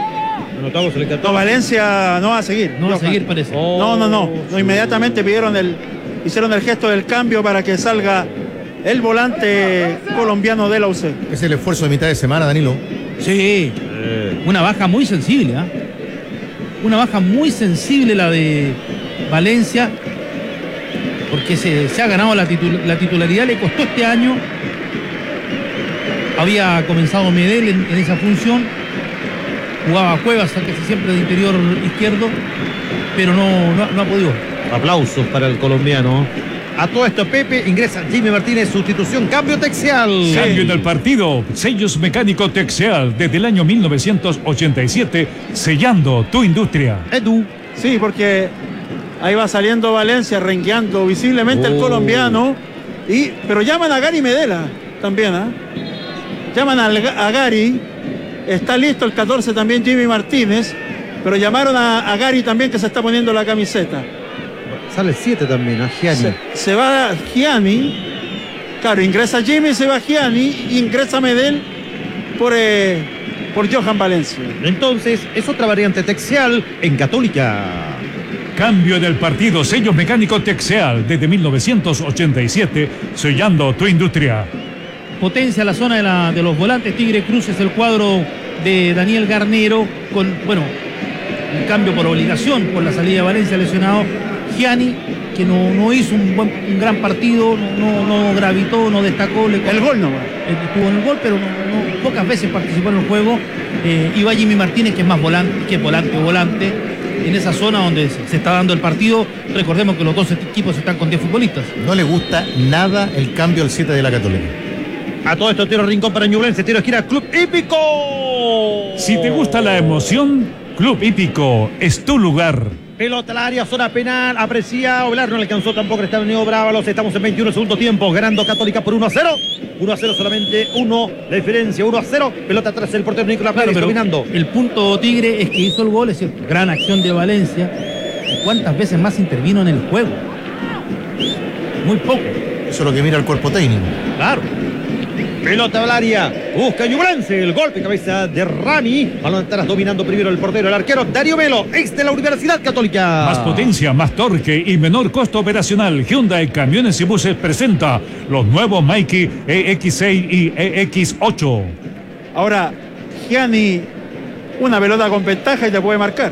No, Valencia no va a seguir. No va a seguir, parece. Oh. No, no, no, no. Inmediatamente pidieron el, hicieron el gesto del cambio para que salga el volante colombiano de la U C. Es el esfuerzo de mitad de semana, Danilo. Sí, eh. una baja muy sensible, ¿eh? Una baja muy sensible la de Valencia, porque se, se ha ganado la, titul la titularidad, le costó este año. Había comenzado Medel en, en esa función, jugaba Cuevas casi siempre de interior izquierdo, pero no, no, no ha podido. Aplausos para el colombiano. A todo esto, Pepe, ingresa Jimmy Martínez, sustitución, cambio Texeal. Sí. Cambio en el partido, sellos mecánico Texeal, desde el año mil novecientos ochenta y siete, sellando tu industria. Edu. Sí, porque ahí va saliendo Valencia, renqueando visiblemente oh. el colombiano, y, pero llaman a Gary Medela también, ¿eh? Llaman a, a Gary, está listo el catorce también Jimmy Martínez, pero llamaron a, a Gary también, que se está poniendo la camiseta. Sale siete también, a Gianni. Se, se va Gianni. Claro, ingresa Jimmy, se va Gianni, ingresa Medel por, eh, por Johan Valencia. Entonces, es otra variante Texeal en Católica. Cambio en el partido, sellos mecánico Texeal, desde mil novecientos ochenta y siete, sellando tu industria. Potencia la zona de, la, de los volantes. Tigre Cruz es el cuadro de Daniel Garnero, con, bueno, un cambio por obligación, por la salida de Valencia lesionado. Gianni, que no, no hizo un, buen, un gran partido, no, no gravitó, no destacó. Le, el gol no va. Estuvo en el gol, pero no, no, pocas veces participó en el juego. Eh, y va Jimmy Martínez, que es más volante, que volante, volante, en esa zona donde se, se está dando el partido. Recordemos que los dos equipos están con diez futbolistas. No le gusta nada el cambio al siete de la Católica. A todo esto, tiro rincón para Ñublense, tiro esquina, Club Hípico. Si te gusta la emoción, Club Hípico es tu lugar. Pelota al área, zona penal, aprecia Oblar, no le alcanzó tampoco, está venido Brávalos, estamos en veintiuno segundo tiempo, ganando Católica por uno a cero. uno a cero solamente, uno, la diferencia, uno a cero. Pelota atrás del portero Nicolás Pérez, claro, dominando. El punto Tigre es que hizo el gol, es cierto, gran acción de Valencia. ¿Cuántas veces más intervino en el juego? Muy poco. Eso es lo que mira el cuerpo técnico. Claro. Pelota al área, busca Ñublense, el golpe de cabeza de Rami, balón atrás dominando primero el portero, el arquero Darío Melo, ex de la Universidad Católica. Más potencia, más torque y menor costo operacional. Hyundai Camiones y Buses presenta los nuevos Mikey E X seis y E X ocho. Ahora, Gianni, una pelota con ventaja y te puede marcar.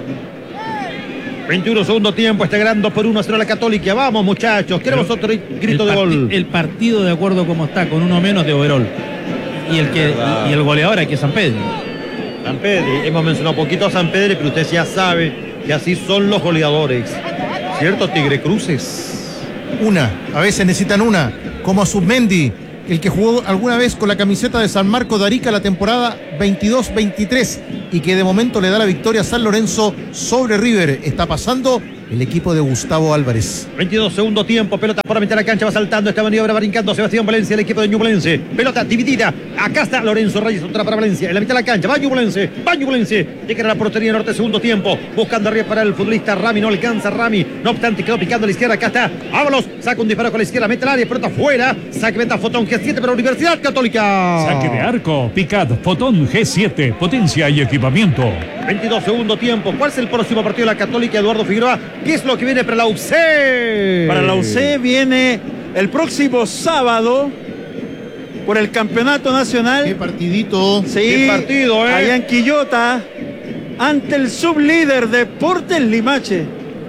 veintiuno segundo tiempo, está ganando por uno a cero la Católica. Vamos, muchachos, queremos Pero otro grito el de parti- gol. El partido, de acuerdo como está, con uno menos de overall. Y el, que, y, y el goleador aquí es San Pedro. San Pedro, hemos mencionado poquito a San Pedro, pero usted ya sabe que así son los goleadores. ¿Cierto, Tigre Cruces? Una, a veces necesitan una, como a Submendi, el que jugó alguna vez con la camiseta de San Marcos de Arica la temporada veintidós veintitrés y que de momento le da la victoria a San Lorenzo sobre River. Está pasando el equipo de Gustavo Álvarez. veintidós segundo tiempo, pelota por la mitad de la cancha, va saltando esta maniobra, va brincando Sebastián Valencia, el equipo de Ñublense. Pelota dividida, acá está Lorenzo Reyes, otra para Valencia, en la mitad de la cancha, va Ñublense, va Ñublense, llega a la portería norte, segundo tiempo, buscando arriba para el futbolista Rami, no alcanza Rami, no obstante quedó picando a la izquierda, acá está Ábalos, saca un disparo con la izquierda, mete el área, pelota fuera, saque venta Fotón G siete para Universidad Católica. Saque de arco, Picad, Fotón G siete, potencia y equipamiento. veintidós segundo tiempo, ¿cuál es el próximo partido de la Católica, Eduardo Figueroa? ¿Qué es lo que viene para la U C? Para la U C viene el próximo sábado por el campeonato nacional. Qué partidito. Sí, Qué partido, ¿eh? allá en Quillota, ante el sublíder Deportes Limache.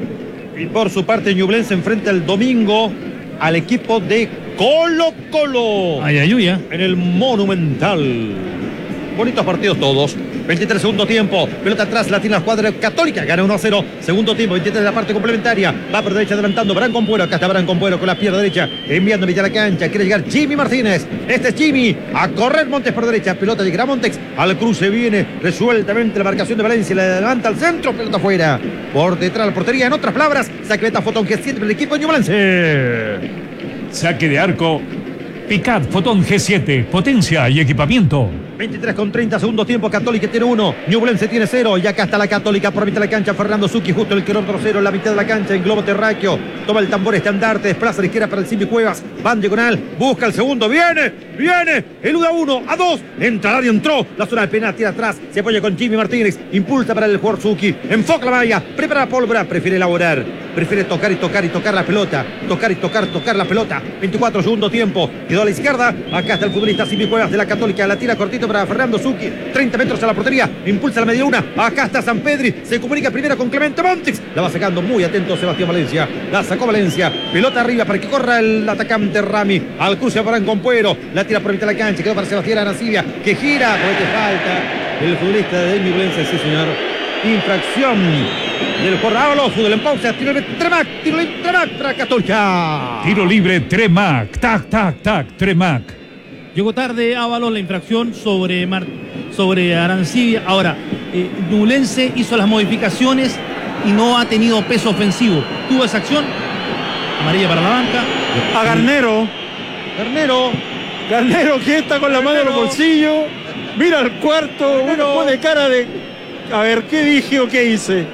Y por su parte, Ñublense enfrenta el domingo al equipo de Colo Colo. Ayayuya. En el Monumental. Bonitos partidos todos. veintitrés segundo tiempo. Pelota atrás, la tiene la escuadra Católica. Gana uno a cero. Segundo tiempo, veintitrés de la parte complementaria. Va por derecha adelantando Bran Compuero. Acá está Bran Compuero con la pierna derecha. Enviando a mitad de la cancha. Quiere llegar Jimmy Martínez. Este es Jimmy. A correr Montes por derecha. Pelota llegará Montes. Al cruce viene resueltamente la marcación de Valencia. La levanta al centro. Pelota afuera. Por detrás de la portería. En otras palabras, saque meta Fotón G siete para el equipo de Ñublense. Saque de arco, Picad, Fotón G siete, potencia y equipamiento. veintitrés con treinta, segundo tiempo, Católica tiene uno, Ñublense tiene cero, y acá está la Católica por mitad de la cancha, Fernando Zucchi, justo el kilómetro cero, en la mitad de la cancha, en globo terráqueo, toma el tambor estandarte, desplaza a la izquierda para el Simbi Cuevas, van diagonal, busca el segundo, viene, viene, eluda uno, a dos, entra al área, entró, la zona del penal, tira atrás, se apoya con Jimmy Martínez, impulsa para el jugador Zucchi, enfoca la malla, prepara la pólvora, prefiere elaborar, prefiere tocar y tocar y tocar la pelota, tocar y tocar, tocar la pelota, veinticuatro, segundo tiempo, quedó a la izquierda, acá está el futbolista Simbi Cuevas de la Católica, la tira cortito para Fernando Zucchi, treinta metros a la portería, impulsa la media luna, acá está San Pedri, se comunica primero con Clemente Montes, la va sacando muy atento Sebastián Valencia, la sacó Valencia, pelota arriba para que corra el atacante Rami, al cruce a Bran Compuero, la tira por mitad de la cancha, quedó para Sebastián Arancibia, que gira, porque falta el futbolista de Ñublense, sí señor, infracción del jugador Ábalos, fútbol en pausa, tiro libre Tremac, tiro libre Tremac para Católica. Tiro libre Tremac, tac, tac, tac, Tremac. Llegó tarde Ábalos, la infracción sobre, Mar, sobre Arancibia. Ahora, eh, Ñublense hizo las modificaciones y no ha tenido peso ofensivo. Tuvo esa acción, amarilla para la banca. A Garnero. Garnero. Garnero que está con la mano en los bolsillos. Mira al cuarto, uno pone cara de... A ver, ¿qué dije o qué hice?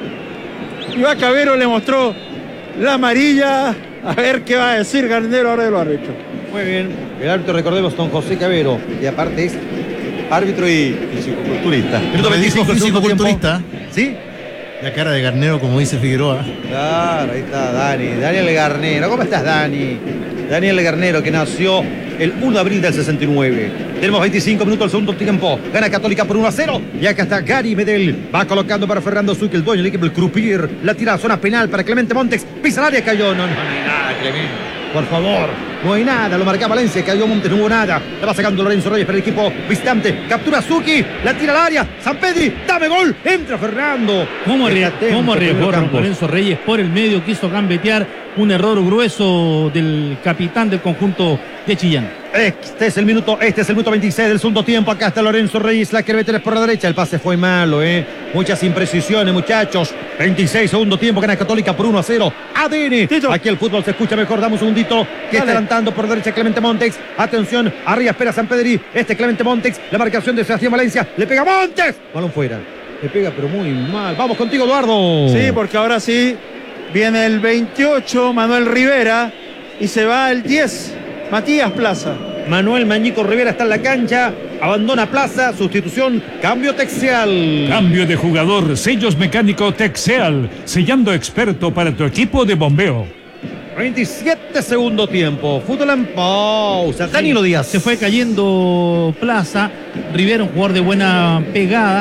Y va Cabero, le mostró la amarilla. A ver qué va a decir Garnero ahora de lo arrecho. Muy bien, el árbitro, recordemos, don José Cabero, y aparte es árbitro y fisicoculturista. Minuto veinticinco, fisicoculturista. ¿Sí? La cara de Garnero, como dice Figueroa. Claro, ahí está Dani, Daniel Garnero. ¿Cómo estás, Dani? Daniel Garnero, que nació el uno de abril del sesenta y nueve. Tenemos veinticinco minutos del segundo tiempo. Gana Católica por uno a cero. Y acá está Gary Medel. Va colocando para Fernando Zucchi, el dueño del equipo, el Crupier. La tira a zona penal para Clemente Montes. Pisa el área, cayó. No, no, no hay nada, Clemente. Por favor, no hay nada, lo marca Valencia, cayó Montes, no hubo nada. La va sacando Lorenzo Reyes para el equipo visitante. Captura Zucchi, la tira al área. San Pedri, dame gol. Entra Fernando. ¿Cómo, arrie ¿cómo arriesgó Lorenzo Reyes por el medio? Quiso gambetear. Un error grueso del capitán del conjunto de Chillán. Este es el minuto, este es el minuto veintiséis del segundo tiempo. Acá está Lorenzo Reyes, la quiere meter por la derecha. El pase fue malo, eh. Muchas imprecisiones, muchachos. veintiséis, segundo tiempo, gana Católica por uno a cero. A D N. Tito. Aquí el fútbol se escucha mejor. Damos un segundito. Que está adelantando por la derecha Clemente Montes. Atención, arriba espera San Pedri. Este Clemente Montes. La marcación de Sebastián Valencia. Le pega Montes. Balón fuera. Le pega, pero muy mal. Vamos contigo, Eduardo. Sí, porque ahora sí viene el veintiocho, Manuel Rivera. Y se va el diez, Matías Plaza. Manuel Mañico Rivera está en la cancha, abandona Plaza, sustitución, cambio Texeal. Cambio de jugador, sellos mecánico Texeal, sellando experto para tu equipo de bombeo. veintisiete segundo tiempo. Fútbol en pausa. Danilo Díaz. Se fue cayendo Plaza. Rivera, un jugador de buena pegada.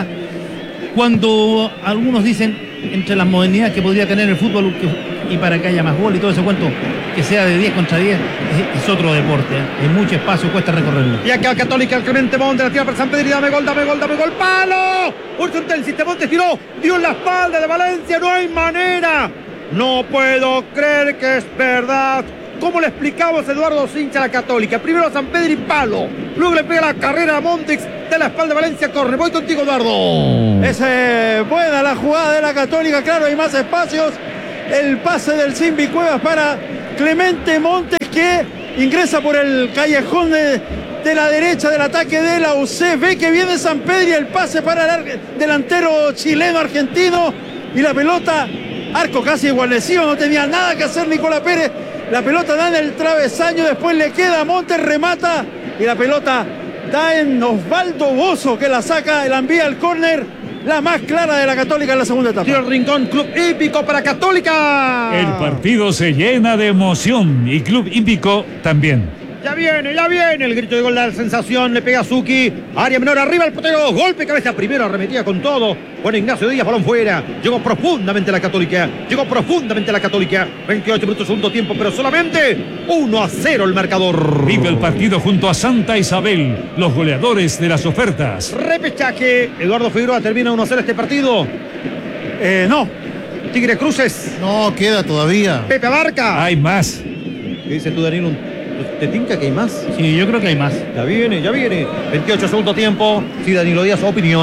Cuando algunos dicen, entre las modernidades que podría tener el fútbol que, y para que haya más gol y todo ese cuento, que sea de diez contra diez, es, es otro deporte. ¿eh? Hay mucho espacio, cuesta recorrerlo. Y acá Católica, el Clemente Montes, la tira para San Pedro y dame gol, dame gol, dame gol. ¡Palo! Urson Telsis, Montes tiró, dio en la espalda de Valencia, no hay manera. No puedo creer que es verdad. ¿Cómo le explicamos a Eduardo Cincha a la Católica? Primero a San Pedro y palo. Luego le pega la carrera a Montex de la espalda de Valencia. Corre. Voy contigo, Eduardo. Es eh, buena la jugada de la Católica. Claro, hay más espacios. El pase del Simbi Cuevas para Clemente Montes, que ingresa por el callejón de, de la derecha del ataque de la U C. Ve que viene San Pedro y el pase para el delantero chileno argentino. Y la pelota, arco casi igualecido. No tenía nada que hacer Nicolás Pérez. La pelota da en el travesaño, después le queda a Montes, remata y la pelota da en Osvaldo Bozo, que la saca, la envía al córner, la más clara de la Católica en la segunda etapa. Tiro Rincón, Club Hípico para Católica. El partido se llena de emoción y Club Hípico también. Ya viene, ya viene. El grito de gol da la sensación. Le pega a Zucchi. Área menor arriba el portero. Golpe cabeza primero. Arremetía con todo. Bueno, Ignacio Díaz, balón fuera. Llegó profundamente la Católica. Llegó profundamente la Católica. veintiocho minutos, segundo tiempo, pero solamente uno a cero el marcador. Vive el partido junto a Santa Isabel, los goleadores de las ofertas. Repechaje. Eduardo Figueroa termina uno a cero este partido. Eh, no. Tigre Cruces. No, queda todavía. Pepe Abarca. Hay más. ¿Qué dices tú, Danilo? ¿Te tinca que hay más? Sí, yo creo que hay más. Ya viene, ya viene. veintiocho segundo tiempo. Sí, Danilo Díaz,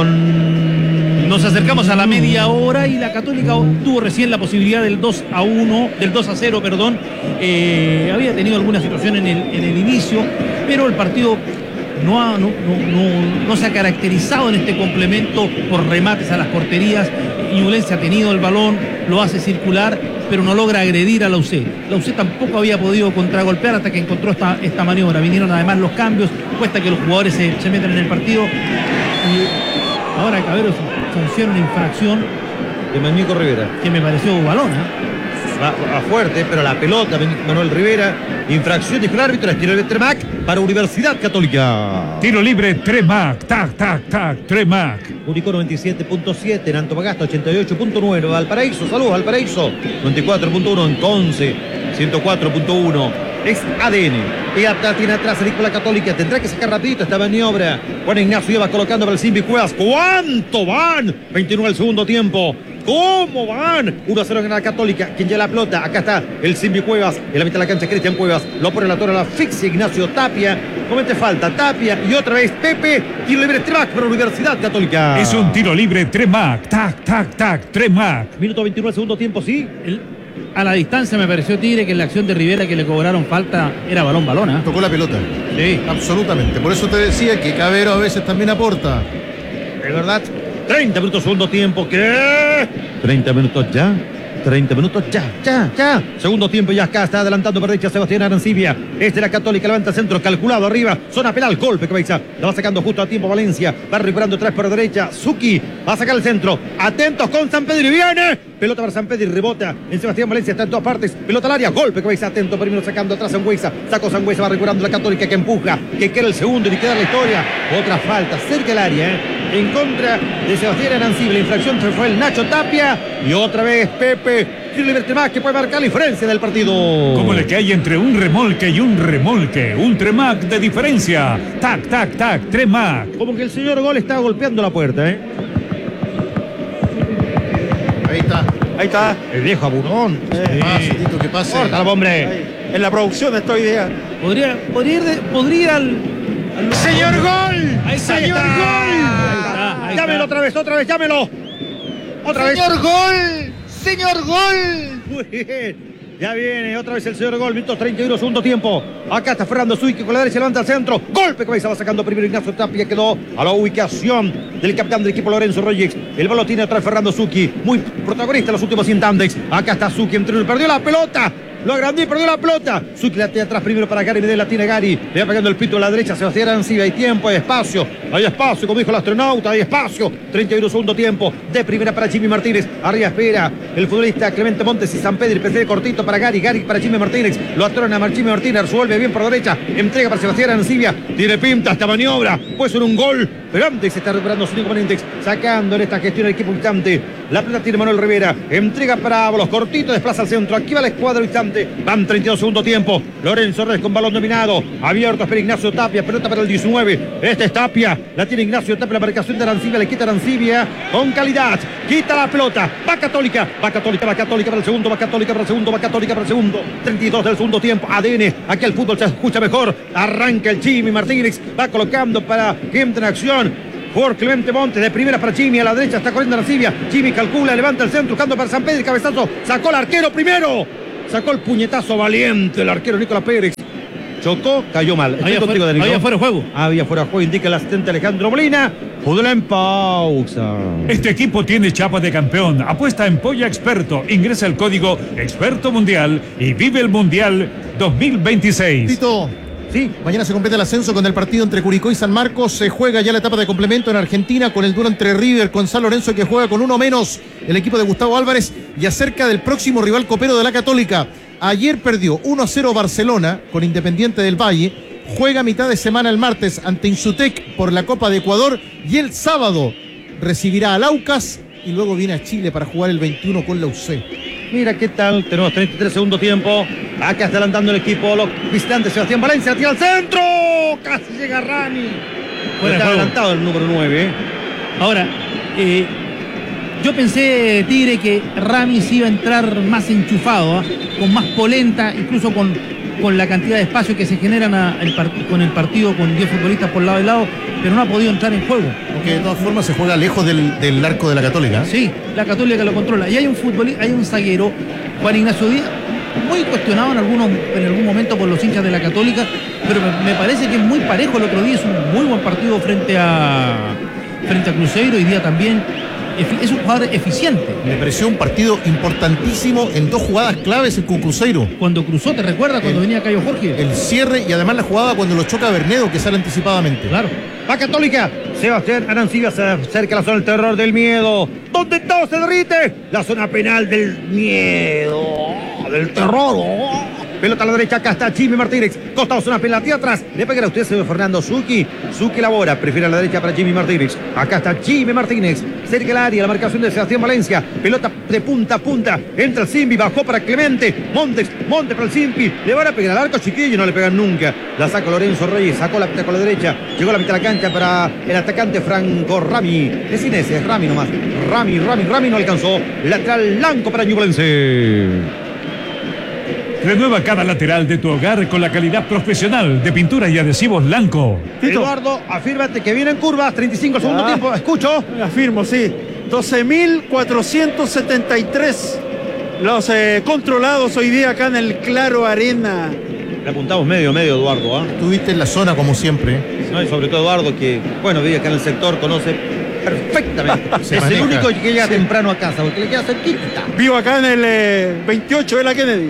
opinión. Nos acercamos a la media hora y la Católica tuvo recién la posibilidad del dos a uno, del dos a cero, perdón. Eh, había tenido alguna situación en el, en el inicio, pero el partido no, ha, no, no, no, no se ha caracterizado en este complemento por remates a las porterías. Ñublense ha tenido el balón, lo hace circular, pero no logra agredir a la U C. La U C tampoco había podido contragolpear hasta que encontró esta, esta maniobra. Vinieron además los cambios, cuesta que los jugadores se, se metan en el partido. Y ahora Cabero sanciona una infracción de Mañico Rivera, que me pareció balón, ¿eh? Va, va fuerte, pero la pelota, Manuel Rivera, infracción, dijo el árbitro, es tiro libre Tremac para Universidad Católica. Tiro libre Tremac, tac, tac, tac, Tremac. Curicó noventa y siete punto siete, en Antofagasta ochenta y ocho punto nueve, Valparaíso, saludos Valparaíso, noventa y cuatro punto uno en Conce, ciento cuatro punto uno. Es A D N. Y atrás tiene atrás el Nicolás Católica. Tendrá que sacar rapidito esta maniobra. Juan Ignacio va colocando para el Simbi Cuevas. ¿Cuánto van? veintinueve el segundo tiempo. ¿Cómo van? uno a cero en la Católica. Quien lleva la pelota. Acá está el Simbi Cuevas. En la mitad de la cancha, Cristian Cuevas. Lo pone la torre a la asfixia Ignacio Tapia. Comete falta. Tapia. Y otra vez Pepe. Tiro libre Tremac para Universidad Católica. Es un tiro libre Tremac. Tac, tac, tac. Tremac. Minuto veintinueve, segundo tiempo, sí. El, a la distancia me pareció Tigre que en la acción de Rivera que le cobraron falta era balón, balón, ¿eh? Tocó la pelota. Sí. Absolutamente. Por eso te decía que Cabero a veces también aporta. Es verdad. treinta minutos, segundo tiempo. ¿Qué? treinta minutos ya. treinta minutos ya, ya, ya. Segundo tiempo y acá está adelantando por derecha Sebastián Arancibia. Este la Católica, levanta centro, calculado arriba. Zona penal, golpe cabeza. Lo va sacando justo a tiempo Valencia. Va recuperando tres por derecha. Zucchi va a sacar el centro. Atentos con San Pedro y viene. Pelota para San Pedro y rebota en Sebastián Valencia. Está en todas partes. Pelota al área, golpe cabeza. Atento, primero sacando atrás Sangüesa. Sacó Sangüesa, va recuperando la Católica que empuja. Que queda el segundo y queda la historia. Otra falta cerca del área, ¿eh? En contra de Sebastián Arancibia. La infracción fue el Nacho Tapia. Y otra vez Pepe. Tiro libre Tremac que puede marcar la diferencia del partido. Como le que hay entre un remolque y un remolque. Un Tremac de diferencia. Tac, tac, tac. Tremac. Como que el señor Gol está golpeando la puerta, ¿eh? Ahí está. Ahí está. El viejo aburrón. Eh, pase, Tito, que pase. Córtalo, hombre. Ahí. En la producción estoy idea. Podría, podría ir, de, podría ir al, al... ¡Señor Gol! Ahí está, ¡Señor ahí está. Gol! Ahí está, ahí Llámelo está. otra vez, otra vez, llámelo. Otra vez. ¡Señor Gol! ¡Señor Gol! Muy bien. Ya viene otra vez el señor Gol, minuto treinta y uno, segundo tiempo. Acá está Fernando Zucchi con la derecha, levanta al centro. Golpe cabeza, va sacando primero Ignacio Tapia, quedó a la ubicación del capitán del equipo Lorenzo Reyes. El balón tiene atrás Fernando Zucchi, muy protagonista en los últimos instantes. Acá está Zucchi, entró y perdió la pelota. lo agrandó y perdió la pelota. Suki la tiene atrás primero para Gary Medel, la tiene Gary. Le va pegando el pito a la derecha, Sebastián Arancibia. Hay tiempo, hay espacio, hay espacio, como dijo el astronauta, hay espacio. treinta y uno segundo tiempo, de primera para Jimmy Martínez. Arriba espera el futbolista Clemente Montes y San Pedro. Prefiere cortito para Gary, Gary para Jimmy Martínez. Lo atrona a Jimmy Martínez, resuelve bien por derecha. Entrega para Sebastián Arancibia. Tiene pinta esta maniobra, puede ser un gol. Pero antes se está recuperando su inconvenientes, sacando en esta gestión el equipo instante. La pelota tiene Manuel Rivera. Entrega para los cortitos, desplaza al centro. Aquí va la escuadra instante. Van treinta y dos segundo tiempo. Lorenzo Reyes con balón dominado. Abierto espera Ignacio Tapia. Pelota para el diecinueve. Este es Tapia. La tiene Ignacio Tapia. La marcación de Arancibia. Le quita Arancibia con calidad. Quita la pelota. Va Católica. Va Católica. Va Católica para el segundo. Va Católica para el segundo. Va Católica para el segundo. treinta y dos del segundo tiempo. A D N. Aquí el fútbol se escucha mejor. Arranca el Jimmy Martínez. Va colocando para que entre en acción por Clemente Montes, de primera para Jimmy, a la derecha está corriendo Arancibia. Jimmy calcula, levanta el centro, buscando para San Pedro, el cabezazo, sacó el arquero primero, sacó el puñetazo valiente el arquero Nicolás Pérez. Chocó, cayó mal. Había fuera, había fuera de juego. Había fuera de juego, indica el asistente Alejandro Molina. Fútbol en pausa. Este equipo tiene chapa de campeón. Apuesta en Polla Experto. Ingresa el código Experto Mundial y vive el Mundial dos mil veintiséis. Tito. Sí, mañana se completa el ascenso con el partido entre Curicó y San Marcos. Se juega ya la etapa de complemento en Argentina con el duelo entre River con San Lorenzo, que juega con uno menos el equipo de Gustavo Álvarez, y acerca del próximo rival copero de la Católica. Ayer perdió uno a cero Barcelona con Independiente del Valle. Juega mitad de semana el martes ante Insutec por la Copa de Ecuador y el sábado recibirá al Aucas y luego viene a Chile para jugar el veintiuno con la U C. Mira qué tal, tenemos treinta y tres segundo tiempo. Acá está adelantando el equipo, los visitantes. Sebastián Valencia, tira al centro. Casi llega Rami. Está adelantado el número nueve. Ahora, eh, yo pensé, Tigre, que Ramis iba a entrar más enchufado, ¿eh? con más polenta, incluso con, con la cantidad de espacio que se generan a, el con el partido, con diez futbolistas por lado y lado, pero no ha podido entrar en juego. Porque de todas formas se juega lejos del, del arco de la Católica. Sí, la Católica lo controla. Y hay un futbolista, hay un zaguero, Juan Ignacio Díaz, muy cuestionado en, algunos, en algún momento por los hinchas de la Católica, pero me, me parece que es muy parejo. El otro día es un muy buen partido frente a, frente a Cruzeiro, hoy día también. Es un jugador eficiente. Me pareció un partido importantísimo en dos jugadas claves con Cruzeiro. Cuando cruzó, ¿te recuerdas? Cuando el, venía Cayo Jorge. El cierre y además la jugada cuando lo choca Bernedo, que sale anticipadamente. Claro. Va Católica. Sebastián Arancibia se acerca a la zona del terror del miedo. ¿Dónde todo se derrite? La zona penal del miedo. Del terror. Oh. Pelota a la derecha, acá está Jimmy Martínez. Costado, zona penal, tira atrás. Le pega a usted, señor Fernando Zucchi. Zucchi elabora, prefiere a la derecha para Jimmy Martínez. Acá está Jimmy Martínez. Cerca del área, la marcación de Sebastián Valencia. Pelota de punta a punta. Entra el Simbi, bajó para Clemente. Montes, Montes para el Simbi. Le van a pegar al arco chiquillo, no le pegan nunca. La saca Lorenzo Reyes, sacó la pita con la derecha. Llegó a la mitad de la cancha para el atacante Franco Rami. Es Inés, es Rami nomás. Rami, Rami, Rami no alcanzó. Lateral blanco para Ñublense. Renueva cada lateral de tu hogar con la calidad profesional de pintura y adhesivos Lanco. Eduardo, afírmate que viene en curvas, treinta y cinco segundo tiempo, escucho. Afirmo, sí. doce mil cuatrocientos setenta y tres los eh, controlados hoy día acá en el Claro Arena. Le apuntamos medio, medio, Eduardo. ¿eh? Estuviste en la zona como siempre. No, y sobre todo Eduardo, que, bueno, vive acá en el sector, conoce perfectamente. Se es maneja. el único que llega Sí. temprano a casa, porque le queda cerquita. Vivo acá en el eh, veintiocho de la Kennedy.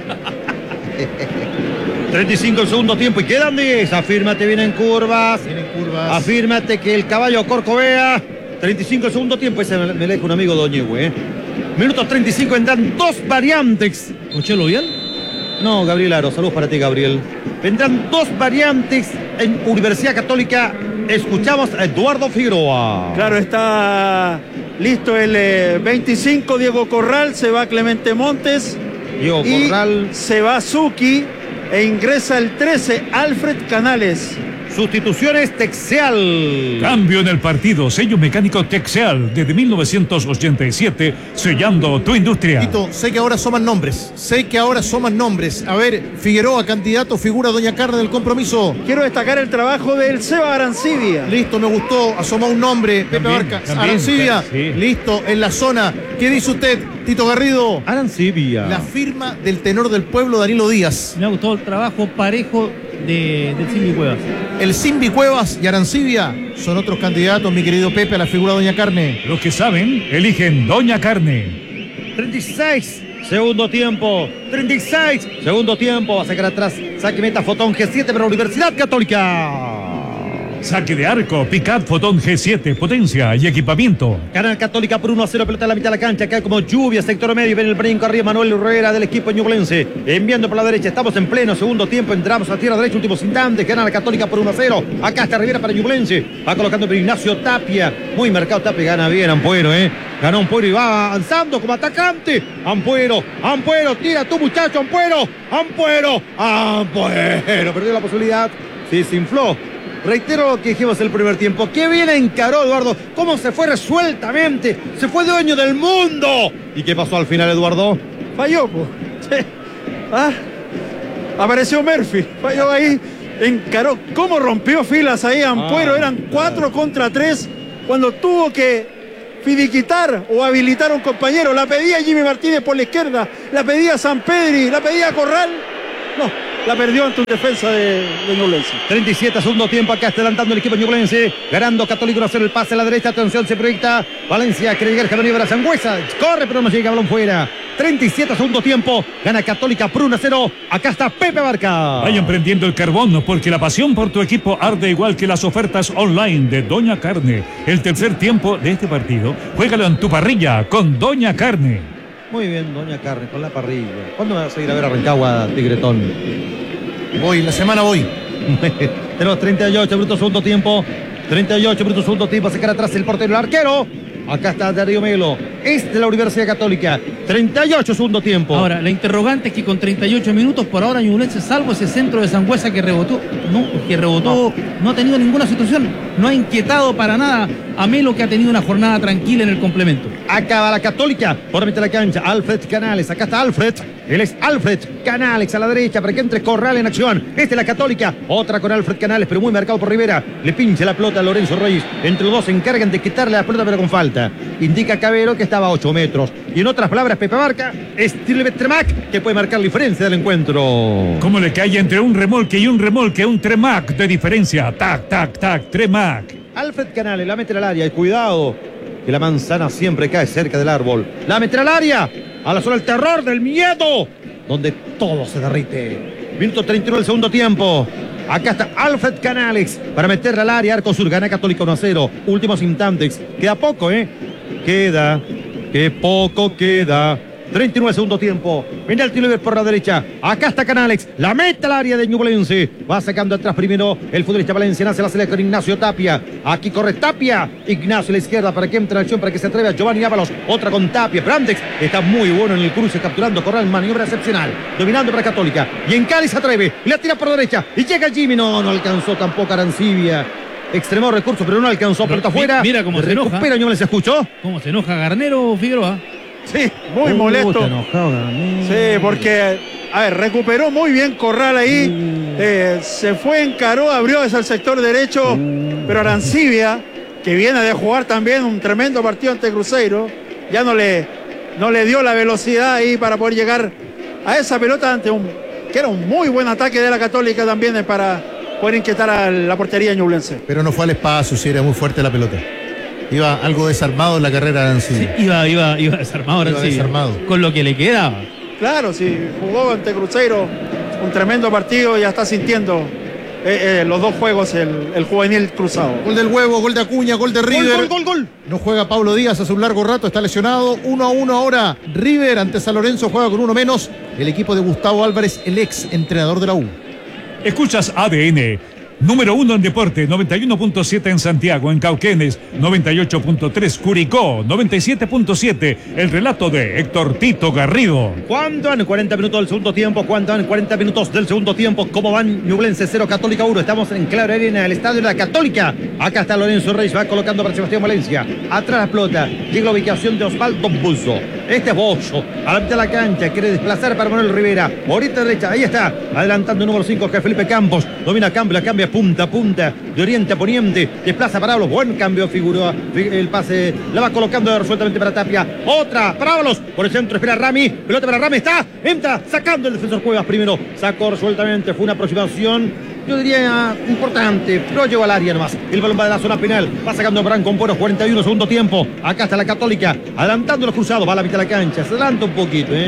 treinta y cinco el segundo tiempo y quedan diez. Afírmate bien en curvas. Tienen curvas. Afírmate que el caballo Corcovea. treinta y cinco el segundo tiempo. Ese me me deja un amigo Doñehue. ¿eh? Minutos treinta y cinco, vendrán dos variantes. ¿Cochelo Vial? No, Gabriel Aro. Saludos para ti, Gabriel. Vendrán dos variantes en Universidad Católica. Escuchamos a Eduardo Figueroa. Claro, está listo el eh, veinticinco, Diego Corral. Se va Clemente Montes. Diego y Corral. Se va Zucchi e ingresa el trece, Alfred Canales. Sustituciones Texeal. Cambio en el partido. Sello mecánico Texeal desde mil novecientos ochenta y siete, sellando tu industria. Tito, sé que ahora suman nombres. Sé que ahora suman nombres. A ver, Figueroa, candidato, figura Doña Carne del compromiso. Quiero destacar el trabajo del Seba Arancibia. Listo, me gustó. Asomó un nombre. Pepe También, Barca. también, Arancibia. sí. Listo, en la zona. ¿Qué dice usted, Tito Garrido? Arancibia. La firma del tenor del pueblo, Danilo Díaz. Me ha gustado el trabajo parejo de, del Simbi Cuevas. El Simbi Cuevas y Arancibia son otros candidatos, mi querido Pepe, a la figura Doña Carne. Los que saben, eligen Doña Carne. treinta y seis segundo tiempo, treinta y seis, segundo tiempo, va a sacar atrás, saque meta Fotón G siete para Universidad Católica. Saque de arco, pick-up Fotón G siete, potencia y equipamiento. Gana Católica por uno a cero, pelota a la mitad de la cancha, cae como lluvia, sector medio, ven el brinco arriba, Manuel Herrera del equipo ñublense, enviando por la derecha, estamos en pleno segundo tiempo, entramos a tierra derecha, últimos instantes, gana la Católica por uno a cero, acá está Rivera para ñublense, va colocando por Ignacio Tapia, muy marcado Tapia, gana bien Ampuero, eh, ganó Ampuero y va avanzando como atacante, Ampuero, Ampuero, tira tu muchacho, Ampuero, Ampuero, Ampuero, perdió la posibilidad, sí, se infló. Reitero lo que dijimos el primer tiempo. Qué bien encaró Eduardo. Cómo se fue resueltamente. Se fue dueño del mundo. ¿Y qué pasó al final, Eduardo? Falló, pues. Sí. Ah, apareció Murphy. Falló ahí. Encaró. ¿Cómo rompió filas ahí Ampuero? Ah, Eran cuatro contra tres. Cuando tuvo que finiquitar o habilitar a un compañero. La pedía Jimmy Martínez por la izquierda. La pedía San Pedri. La pedía Corral. No. La perdió ante un defensa de, de Ñublense. treinta y siete, segundo tiempo. Acá está adelantando el equipo ñublense. Ganando Católico a hacer el pase a la derecha. Atención, se proyecta Valencia. Quiere llegar Javier a Sangüesa. Corre, pero no llega. Balón fuera. treinta y siete, segundo tiempo. Gana Católica por uno a cero. Acá está Pepe Barca. Vayan prendiendo el carbón porque la pasión por tu equipo arde igual que las ofertas online de Doña Carne. El tercer tiempo de este partido, juégalo en tu parrilla con Doña Carne. Muy bien, Doña Carne, con la parrilla. ¿Cuándo vas a ir a ver a Rancagua, Tigretón? Voy, la semana voy. Tenemos treinta y ocho minutos, segundo tiempo. treinta y ocho minutos, segundo tiempo. A sacar atrás el portero, el arquero. Acá está Darío Melo. Es de la Universidad Católica. treinta y ocho, segundo tiempo. Ahora, la interrogante es que con treinta y ocho minutos, por ahora Ñublense, salvo ese centro de Sangüesa que rebotó, no, que rebotó, no. no ha tenido ninguna situación. No ha inquietado para nada a Melo, que ha tenido una jornada tranquila en el complemento. Acaba la Católica, por mitad de la cancha, Alfred Canales, acá está Alfred, él es Alfred Canales a la derecha para que entre Corral en acción, este es la Católica, otra con Alfred Canales, pero muy marcado por Rivera, le pincha la pelota a Lorenzo Reyes, entre los dos se encargan de quitarle la pelota pero con falta, indica Cabero que estaba a ocho metros, y en otras palabras Pepe Barca, es Tilbet Tremac que puede marcar la diferencia del encuentro. ¿Cómo le cae entre un remolque y un remolque, un Tremac de diferencia? Tac, tac, tac, Tremac. Alfred Canales la mete al área y cuidado que la manzana siempre cae cerca del árbol. La mete al área, a la zona del terror, del miedo, donde todo se derrite. Minuto treinta y nueve del segundo tiempo. Acá está Alfred Canales para meterla al área. Arco Sur, gana Católica uno a cero. Últimos instantes. Queda poco, ¿eh? Queda, que poco queda. treinta y nueve segundo tiempo. Viene el tiro por la derecha. Acá está Canales. La mete al área de Ñublense. Va sacando atrás primero el futbolista valenciano. Se la celeste con Ignacio Tapia. Aquí corre Tapia. Ignacio a la izquierda para que entre en acción, para que se atreva Giovanni Ábalos. Otra con Tapia. Brandex está muy bueno en el cruce, capturando Corral. Maniobra excepcional. Dominando para Católica. Y en Cali se atreve. Le tira por la derecha. Y llega Jimmy. No, no alcanzó tampoco Arancibia. Extremó recurso, pero no alcanzó. Pelota afuera. Mira cómo se enoja. Recupera Ñublense. ¿Escuchó? Cómo se enoja Garnero, Figueroa. Sí, muy uh, molesto. Enojado, sí, porque, a ver, recuperó muy bien Corral ahí. Uh. Eh, se fue, encaró, abrió hacia el sector derecho. Uh. Pero Arancibia, que viene de jugar también un tremendo partido ante Cruzeiro, ya no le, no le dio la velocidad ahí para poder llegar a esa pelota ante un, que era un muy buen ataque de la Católica también para poder inquietar a la portería ñublense. Pero no fue al espacio, sí, era muy fuerte la pelota. Iba algo desarmado en la carrera de Arancibia. Sí, iba, iba, iba desarmado Arancibia. Iba desarmado. Con lo que le quedaba. Claro, sí, jugó ante Cruzeiro un tremendo partido, ya está sintiendo eh, eh, los dos juegos el, el juvenil cruzado. Gol del Huevo, gol de Acuña, gol de River. Gol, gol, gol, gol. No juega Pablo Díaz hace un largo rato, está lesionado. uno a uno ahora. River ante San Lorenzo juega con uno menos. El equipo de Gustavo Álvarez, el ex entrenador de la U. Escuchas A D N. Número uno en deporte, noventa y uno punto siete en Santiago, en Cauquenes, noventa y ocho punto tres Curicó, noventa y siete punto siete, el relato de Héctor Tito Garrido. ¿Cuánto van? cuarenta minutos del segundo tiempo, ¿cuánto van? cuarenta minutos del segundo tiempo, ¿cómo van? Ñublense cero, Católica uno, estamos en Claro Arena, el estadio de la Católica. Acá está Lorenzo Reyes, va colocando para Sebastián Valencia, atrás la pelota, llega la ubicación de Osvaldo Buzo. Este es Bollo, a la mitad de la cancha, quiere desplazar para Manuel Rivera, ahorita derecha, ahí está, adelantando el número cinco, que es Felipe Campos, domina Campos, la cambia punta a punta, de oriente a poniente, desplaza para Ábalos, buen cambio figuró, el pase, la va colocando resueltamente para Tapia, otra para Ábalos, por el centro espera Rami, pelota para Rami, está, entra, sacando el defensor Cuevas primero, sacó resueltamente, fue una aproximación, yo diría importante, pero llegó al área nomás, el balón va de la zona penal, va sacando a Branco Ampuero, cuarenta y uno segundo tiempo, acá está la Católica, adelantando los cruzados, va a la mitad de la cancha, se adelanta un poquito, eh.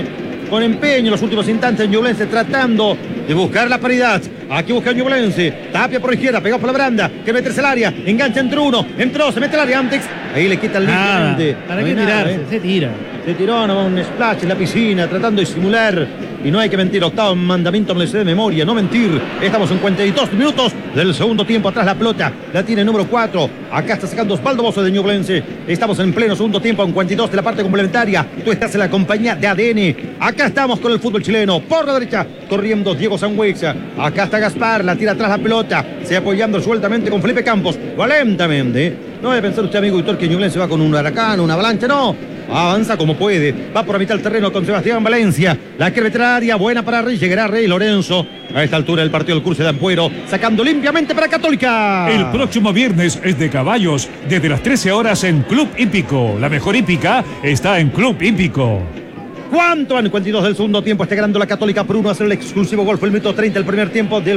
con empeño en los últimos instantes. Ñublense tratando de buscar la paridad. Aquí busca Ñublense. Tapia por izquierda, pegó por la baranda. Que meterse al área. Engancha entre uno. Entró, se mete al área antes. Ahí le quita el Nada. límite. ¿Para No qué hay nada, tirarse? ¿eh? Se tira. Se tiró no, un splash en la piscina, tratando de simular. Y no hay que mentir. Octavo mandamiento, no le sé de memoria. No mentir. Estamos en cuarenta y dos minutos del segundo tiempo. Atrás la pelota. La tiene el número cuatro. Acá está sacando Osvaldo Bozo de Ñublense. Estamos en pleno segundo tiempo, en cuarenta y dos de la parte complementaria. Tú estás en la compañía de A D N. Acá estamos con el fútbol chileno. Por la derecha, corriendo Diego Sangüesa. Acá está Gaspar. La tira atrás la pelota. Se apoyando sueltamente con Felipe Campos. Va lentamente. No debe pensar usted, amigo Víctor, que Ñublense va con un huracán, una avalancha. No. Avanza como puede. Va por la mitad del terreno con Sebastián Valencia. La quiere meter al área. Buena para Rey. Llegará Rey Lorenzo. A esta altura del partido del cruce de Ampuero. Sacando limpiamente para Católica. El próximo viernes es de caballos. Desde las trece horas en Club Hípico. La mejor hípica está en Club Hípico. ¿Cuánto? En cuarenta y dos del segundo tiempo está ganando la Católica por uno a cero el exclusivo gol. Fue el minuto treinta del primer tiempo del